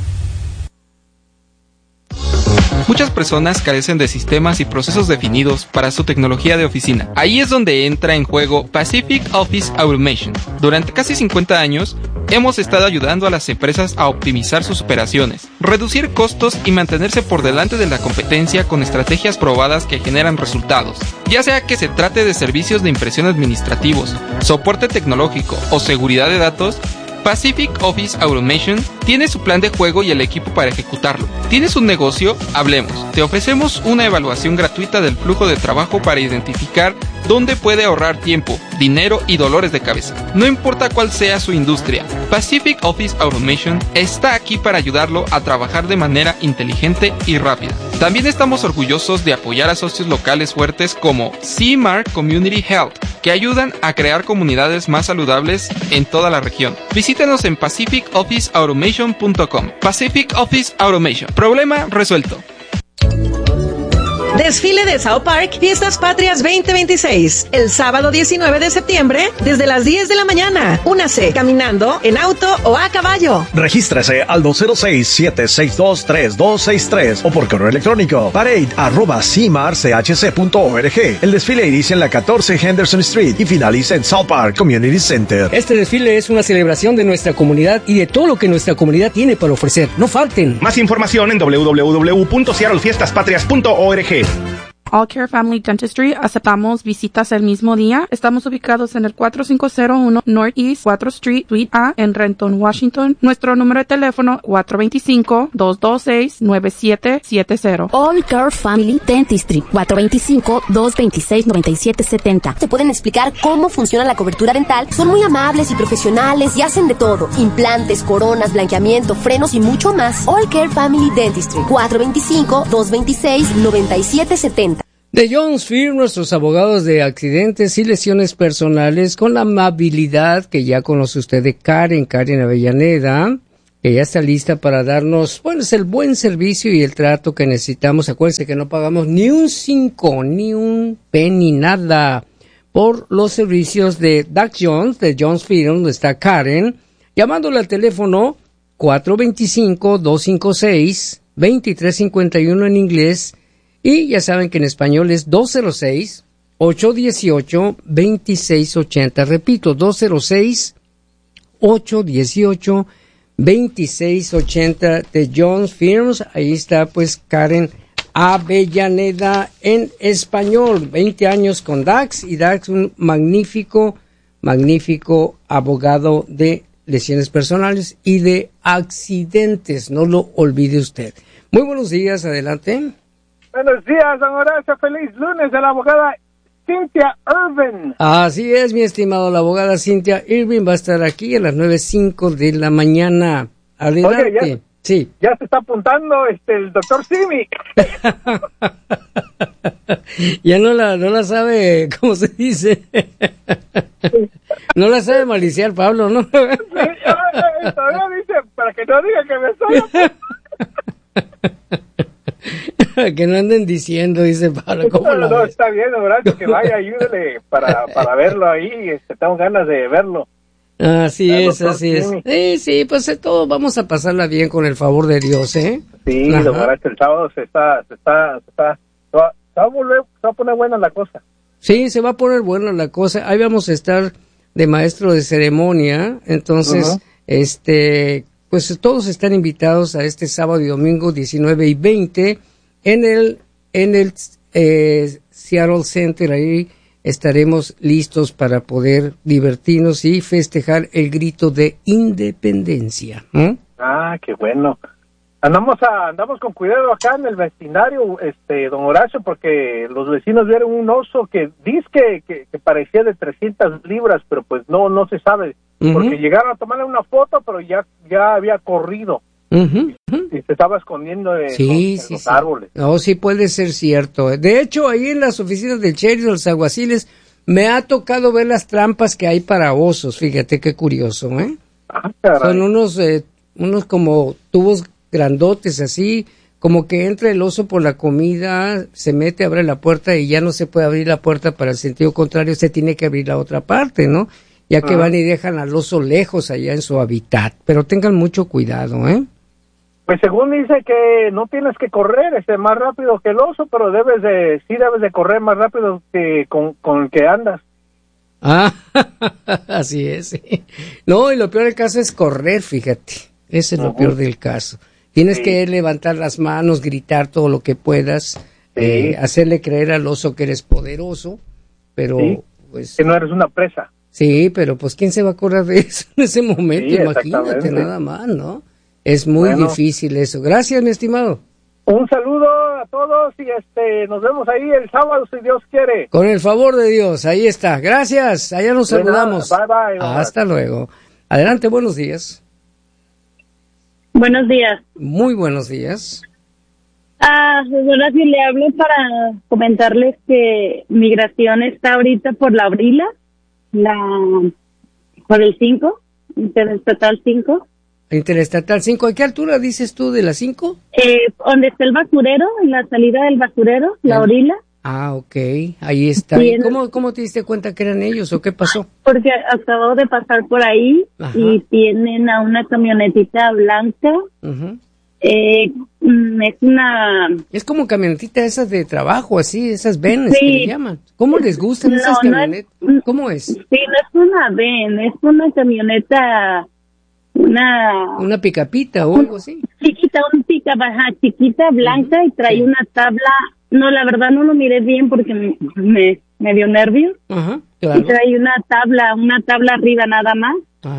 Muchas personas carecen de sistemas y procesos definidos para su tecnología de oficina. Ahí es donde entra en juego Pacific Office Automation. Durante casi 50 años, hemos estado ayudando a las empresas a optimizar sus operaciones, reducir costos y mantenerse por delante de la competencia con estrategias probadas que generan resultados. Ya sea que se trate de servicios de impresión administrativos, soporte tecnológico o seguridad de datos, Pacific Office Automation tiene su plan de juego y el equipo para ejecutarlo. ¿Tienes un negocio? Hablemos. Te ofrecemos una evaluación gratuita del flujo de trabajo para identificar dónde puede ahorrar tiempo, dinero y dolores de cabeza. No importa cuál sea su industria, Pacific Office Automation está aquí para ayudarlo a trabajar de manera inteligente y rápida. También estamos orgullosos de apoyar a socios locales fuertes como CIMAR Community Health, que ayudan a crear comunidades más saludables en toda la región. Visítenos en pacificofficeautomation.com. Pacific Office Automation. Problema resuelto. Desfile de South Park, Fiestas Patrias 2026. El sábado 19 de septiembre, desde las 10 de la mañana. Únase caminando, en auto o a caballo. Regístrese al 206-762-3263 o por correo electrónico parade@cimarchc.org. El desfile inicia en la 14 Henderson Street y finaliza en South Park Community Center. Este desfile es una celebración de nuestra comunidad y de todo lo que nuestra comunidad tiene para ofrecer. No falten. Más información en www.seattlefiestaspatrias.org. All Care Family Dentistry. Aceptamos visitas el mismo día. Estamos ubicados en el 4501 Northeast 4th Street, Suite A, en Renton, Washington. Nuestro número de teléfono 425-226-9770. All Care Family Dentistry, 425-226-9770. Te pueden explicar cómo funciona la cobertura dental. Son muy amables y profesionales y hacen de todo. Implantes, coronas, blanqueamiento, frenos y mucho más. All Care Family Dentistry, 425-226-9770. De Jones Firm, nuestros abogados de accidentes y lesiones personales, con la amabilidad que ya conoce usted de Karen Avellaneda, que ya está lista para darnos, es el buen servicio y el trato que necesitamos. Acuérdense que no pagamos ni un 5, ni un penny, nada, por los servicios de Doug Jones, de Jones Firm, donde está Karen, llamándole al teléfono 425-256-2351 en inglés, y ya saben que en español es 206-818-2680. Repito, 206-818-2680 de Jones Firms. Ahí está pues Karen Avellaneda en español. 20 años con Dax, y Dax un magnífico abogado de lesiones personales y de accidentes. No lo olvide usted. Muy buenos días, adelante. Buenos días, don Horacio. Feliz lunes de la abogada Cynthia Irvin. Así es, mi estimado. La abogada Cynthia Irvin va a estar aquí a las 9:05 de la mañana. Adelante. Oye, sí. Ya se está apuntando el doctor Simi. Ya no la sabe, ¿cómo se dice? No la sabe maliciar, Pablo, ¿no? Sí, todavía dice, para que no diga que me soy. Que no anden diciendo, dice Pablo. ¿Cómo no, está bien, Horacio, que vaya, ayúdele para verlo ahí. Tengo ganas de verlo. Así es. Sí, pues todo vamos a pasarla bien con el favor de Dios, ¿eh? Sí, don Horacio, el sábado se va a poner buena la cosa. Sí, se va a poner buena la cosa. Ahí vamos a estar de maestro de ceremonia, entonces, pues todos están invitados a este sábado y domingo 19 y 20 en el Seattle Center. Ahí estaremos listos para poder divertirnos y festejar el grito de independencia. Ah, qué bueno. Andamos con cuidado acá en el vecindario, don Horacio, porque los vecinos vieron un oso que dice que parecía de 300 libras, pero pues no se sabe, porque llegaron a tomarle una foto, pero ya había corrido. Y se estaba escondiendo en los árboles. No, sí puede ser cierto. De hecho, ahí en las oficinas del sheriff de los alguaciles me ha tocado ver las trampas que hay para osos. Fíjate qué curioso, ¿eh? Son unos como tubos grandotes así, como que entra el oso por la comida, se mete, abre la puerta y ya no se puede abrir la puerta para el sentido contrario, se tiene que abrir la otra parte, ¿no? Ya que van y dejan al oso lejos allá en su hábitat. Pero tengan mucho cuidado, ¿eh? Pues según dice que no tienes que correr más rápido que el oso, pero debes de correr más rápido que con el que andas. Ah, así es. Sí. No, y lo peor del caso es correr, fíjate. Ese es lo peor del caso. Tienes que levantar las manos, gritar todo lo que puedas, hacerle creer al oso que eres poderoso, pero pues que no eres una presa. Sí, pero pues ¿quién se va a acordar de eso en ese momento? Imagínate nada más, ¿no? Es muy difícil eso. Gracias, mi estimado. Un saludo a todos y nos vemos ahí el sábado si Dios quiere. Con el favor de Dios, ahí está. Gracias, allá nos saludamos. Bye. Hasta luego. Adelante, buenos días. Buenos días. Muy buenos días. Ahora sí le hablo para comentarles que migración está ahorita por la Brila, por el 5, Interestatal 5. Interestatal 5, ¿a qué altura dices tú de la 5? Donde está el basurero, en la salida del basurero, la Orila. Ah, ok, ahí está. ¿Y cómo te diste cuenta que eran ellos o qué pasó? Porque acabo de pasar por ahí. Ajá. Y tienen a una camionetita blanca. Es como camionetita esas de trabajo, así, esas Vans que le llaman. ¿Cómo les gustan esas camionetas? ¿Cómo es? Sí, no es una Van, es una camioneta... Una picapita o algo así. chiquita, un pica baja, chiquita, blanca, y trae una tabla. No, la verdad no lo miré bien porque me dio nervios. Ajá, claro. Y trae una tabla arriba nada más.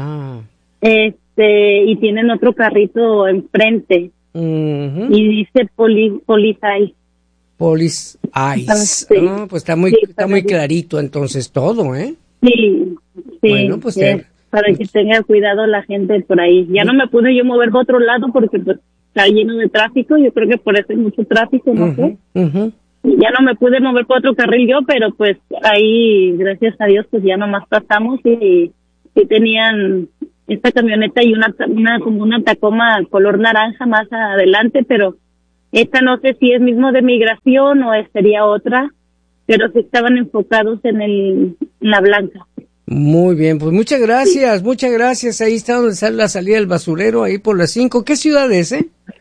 Y tienen otro carrito enfrente. Y dice Police Ice. Police Ice. Sí. Pues está muy clarito entonces todo, ¿eh? Sí. Bueno, pues para que tenga cuidado la gente por ahí. Ya no me pude yo mover para otro lado porque pues está lleno de tráfico. Yo creo que por eso hay mucho tráfico, no sé. Ya no me pude mover por otro carril yo, pero pues ahí, gracias a Dios, pues ya nomás pasamos y tenían esta camioneta y como una Tacoma color naranja más adelante, pero esta no sé si es mismo de migración o sería otra, pero sí estaban enfocados en la blanca. Muy bien, pues muchas gracias. Ahí está donde sale la salida del basurero, ahí por las 5. ¿Qué ciudad es,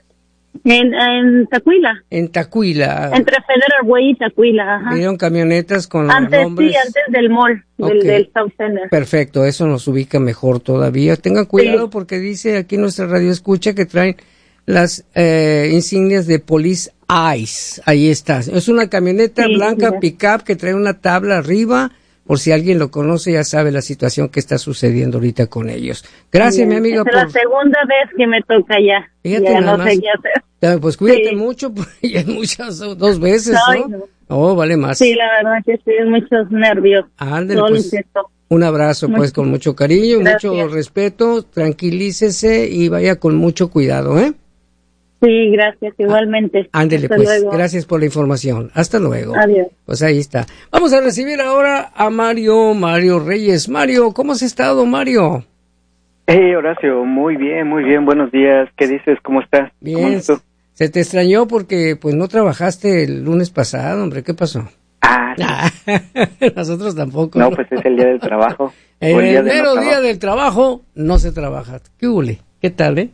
En Tacuila. En Tacuila. Entre Federal Way y Tacuila, ajá. Vieron camionetas con los nombres. Sí, antes del mall, del South Center. Perfecto, eso nos ubica mejor todavía. Tengan cuidado porque dice aquí nuestra radio escucha que traen las insignias de Police Ice. Ahí está. Es una camioneta blanca pick-up que trae una tabla arriba. Por si alguien lo conoce, ya sabe la situación que está sucediendo ahorita con ellos. Gracias, mi amiga. Es la segunda vez que me toca ya. Fíjate, ya no sé qué hacer. Pues cuídate mucho, porque ya muchas, 2 veces, ¿no? Oh, vale más. Sí, la verdad que sí, muchos nervios. Ándale, pues, un abrazo, pues, con mucho cariño, mucho respeto, tranquilícese y vaya con mucho cuidado, ¿eh? Sí, gracias, igualmente. Ándele, Hasta pues, luego. Gracias por la información. Hasta luego. Adiós. Pues ahí está. Vamos a recibir ahora a Mario Reyes. Mario, ¿cómo has estado, Mario? Hey, Horacio, muy bien, buenos días. ¿Qué dices? ¿Cómo estás? Bien, se te extrañó porque, pues, no trabajaste el lunes pasado, hombre, ¿qué pasó? Nosotros tampoco. No, pues es el día del trabajo. En el mero día del trabajo no se trabaja. ¿Qué hule? ¿Qué tal,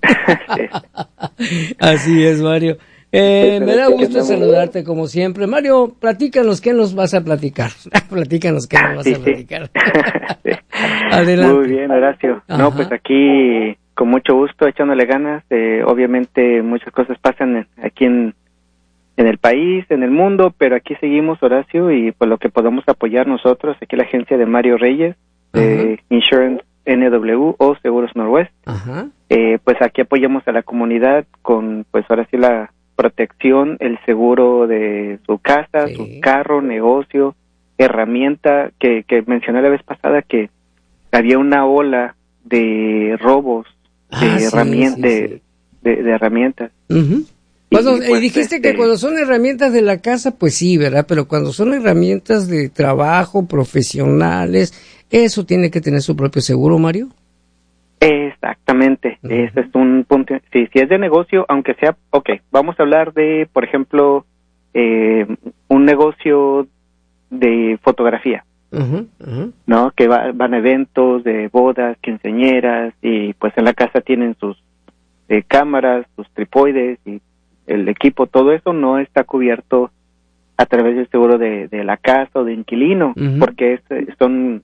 Así es, Mario. Me da gusto saludarte como siempre. Mario, platícanos qué nos vas a platicar. Platicar. Adelante. Muy bien, Horacio. Ajá. No, pues aquí con mucho gusto, echándole ganas. Obviamente muchas cosas pasan aquí en el país, en el mundo, pero aquí seguimos, Horacio, y pues lo que podamos apoyar nosotros, aquí la agencia de Mario Reyes, Insurance NW o Seguros Norwest. Pues aquí apoyamos a la comunidad con, pues ahora sí, la protección, el seguro de su casa, su carro, negocio, herramienta, que mencioné la vez pasada que había una ola de robos de herramientas. Y dijiste que cuando son herramientas de la casa, pues sí, ¿verdad? Pero cuando son herramientas de trabajo, profesionales, eso tiene que tener su propio seguro, Mario. Exactamente, ese es un punto. Si es de negocio, aunque sea, vamos a hablar de, por ejemplo, un negocio de fotografía, ¿no? Que van a eventos de bodas, quinceañeras, y pues en la casa tienen sus cámaras, sus trípodes y el equipo, todo eso no está cubierto a través del seguro de la casa o de inquilino, porque son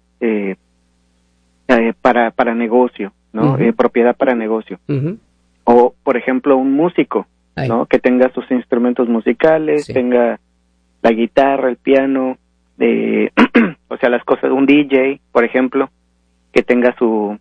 para negocio, ¿no? Propiedad para negocio. O, por ejemplo, un músico, ¿no? Que tenga sus instrumentos musicales, tenga la guitarra, el piano, o sea, las cosas, un DJ, por ejemplo, que tenga su,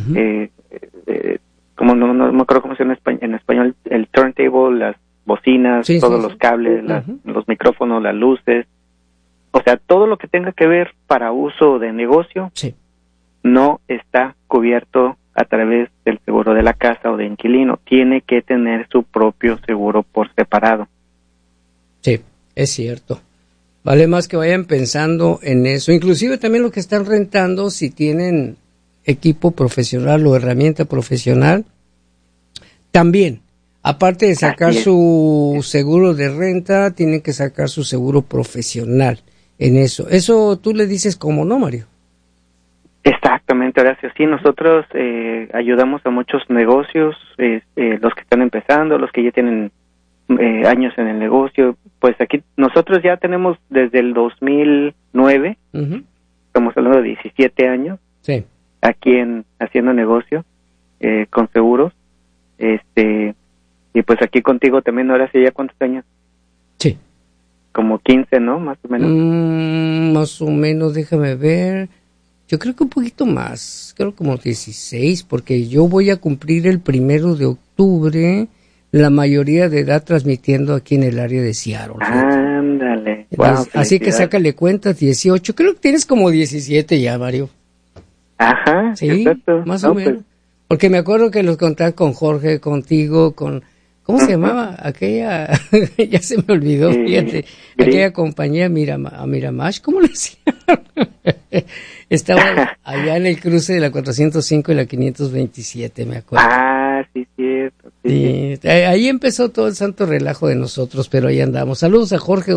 como no me acuerdo cómo se llama en español, el turntable, las bocinas, todos los cables, los micrófonos, las luces, o sea, todo lo que tenga que ver para uso de negocio, no está cubierto a través del seguro de la casa o de inquilino. Tiene que tener su propio seguro por separado. Sí, es cierto. Vale más que vayan pensando en eso. Inclusive también lo que están rentando, si tienen equipo profesional o herramienta profesional, también, aparte de sacar su seguro de renta, tienen que sacar su seguro profesional en eso. Eso tú le dices como no, Mario. Exactamente, Horacio. Sí, nosotros ayudamos a muchos negocios, los que están empezando, los que ya tienen años en el negocio. Pues aquí nosotros ya tenemos desde el 2009, estamos hablando de 17 años, aquí haciendo negocio con seguros. Y pues aquí contigo también, ahora sí, ¿ya cuántos años? Sí. Como 15, ¿no? Más o menos. Más o menos, déjame ver. Yo creo que un poquito más, creo como 16, porque yo voy a cumplir el 1 de octubre, la mayoría de edad transmitiendo aquí en el área de Seattle. Ándale. Wow, así que sácale cuentas, 18, creo que tienes como 17 ya, Mario. Ajá, sí, exacto. Más o menos. Pues, porque me acuerdo que los conté con Jorge, contigo, con... ¿Cómo se llamaba? Aquella, ya se me olvidó, fíjate, aquella compañía Miramax, ¿cómo le decían? Estaba allá en el cruce de la 405 y la 527, me acuerdo. Ah, sí, cierto. Sí. Ahí empezó todo el santo relajo de nosotros, pero ahí andamos. Saludos a Jorge.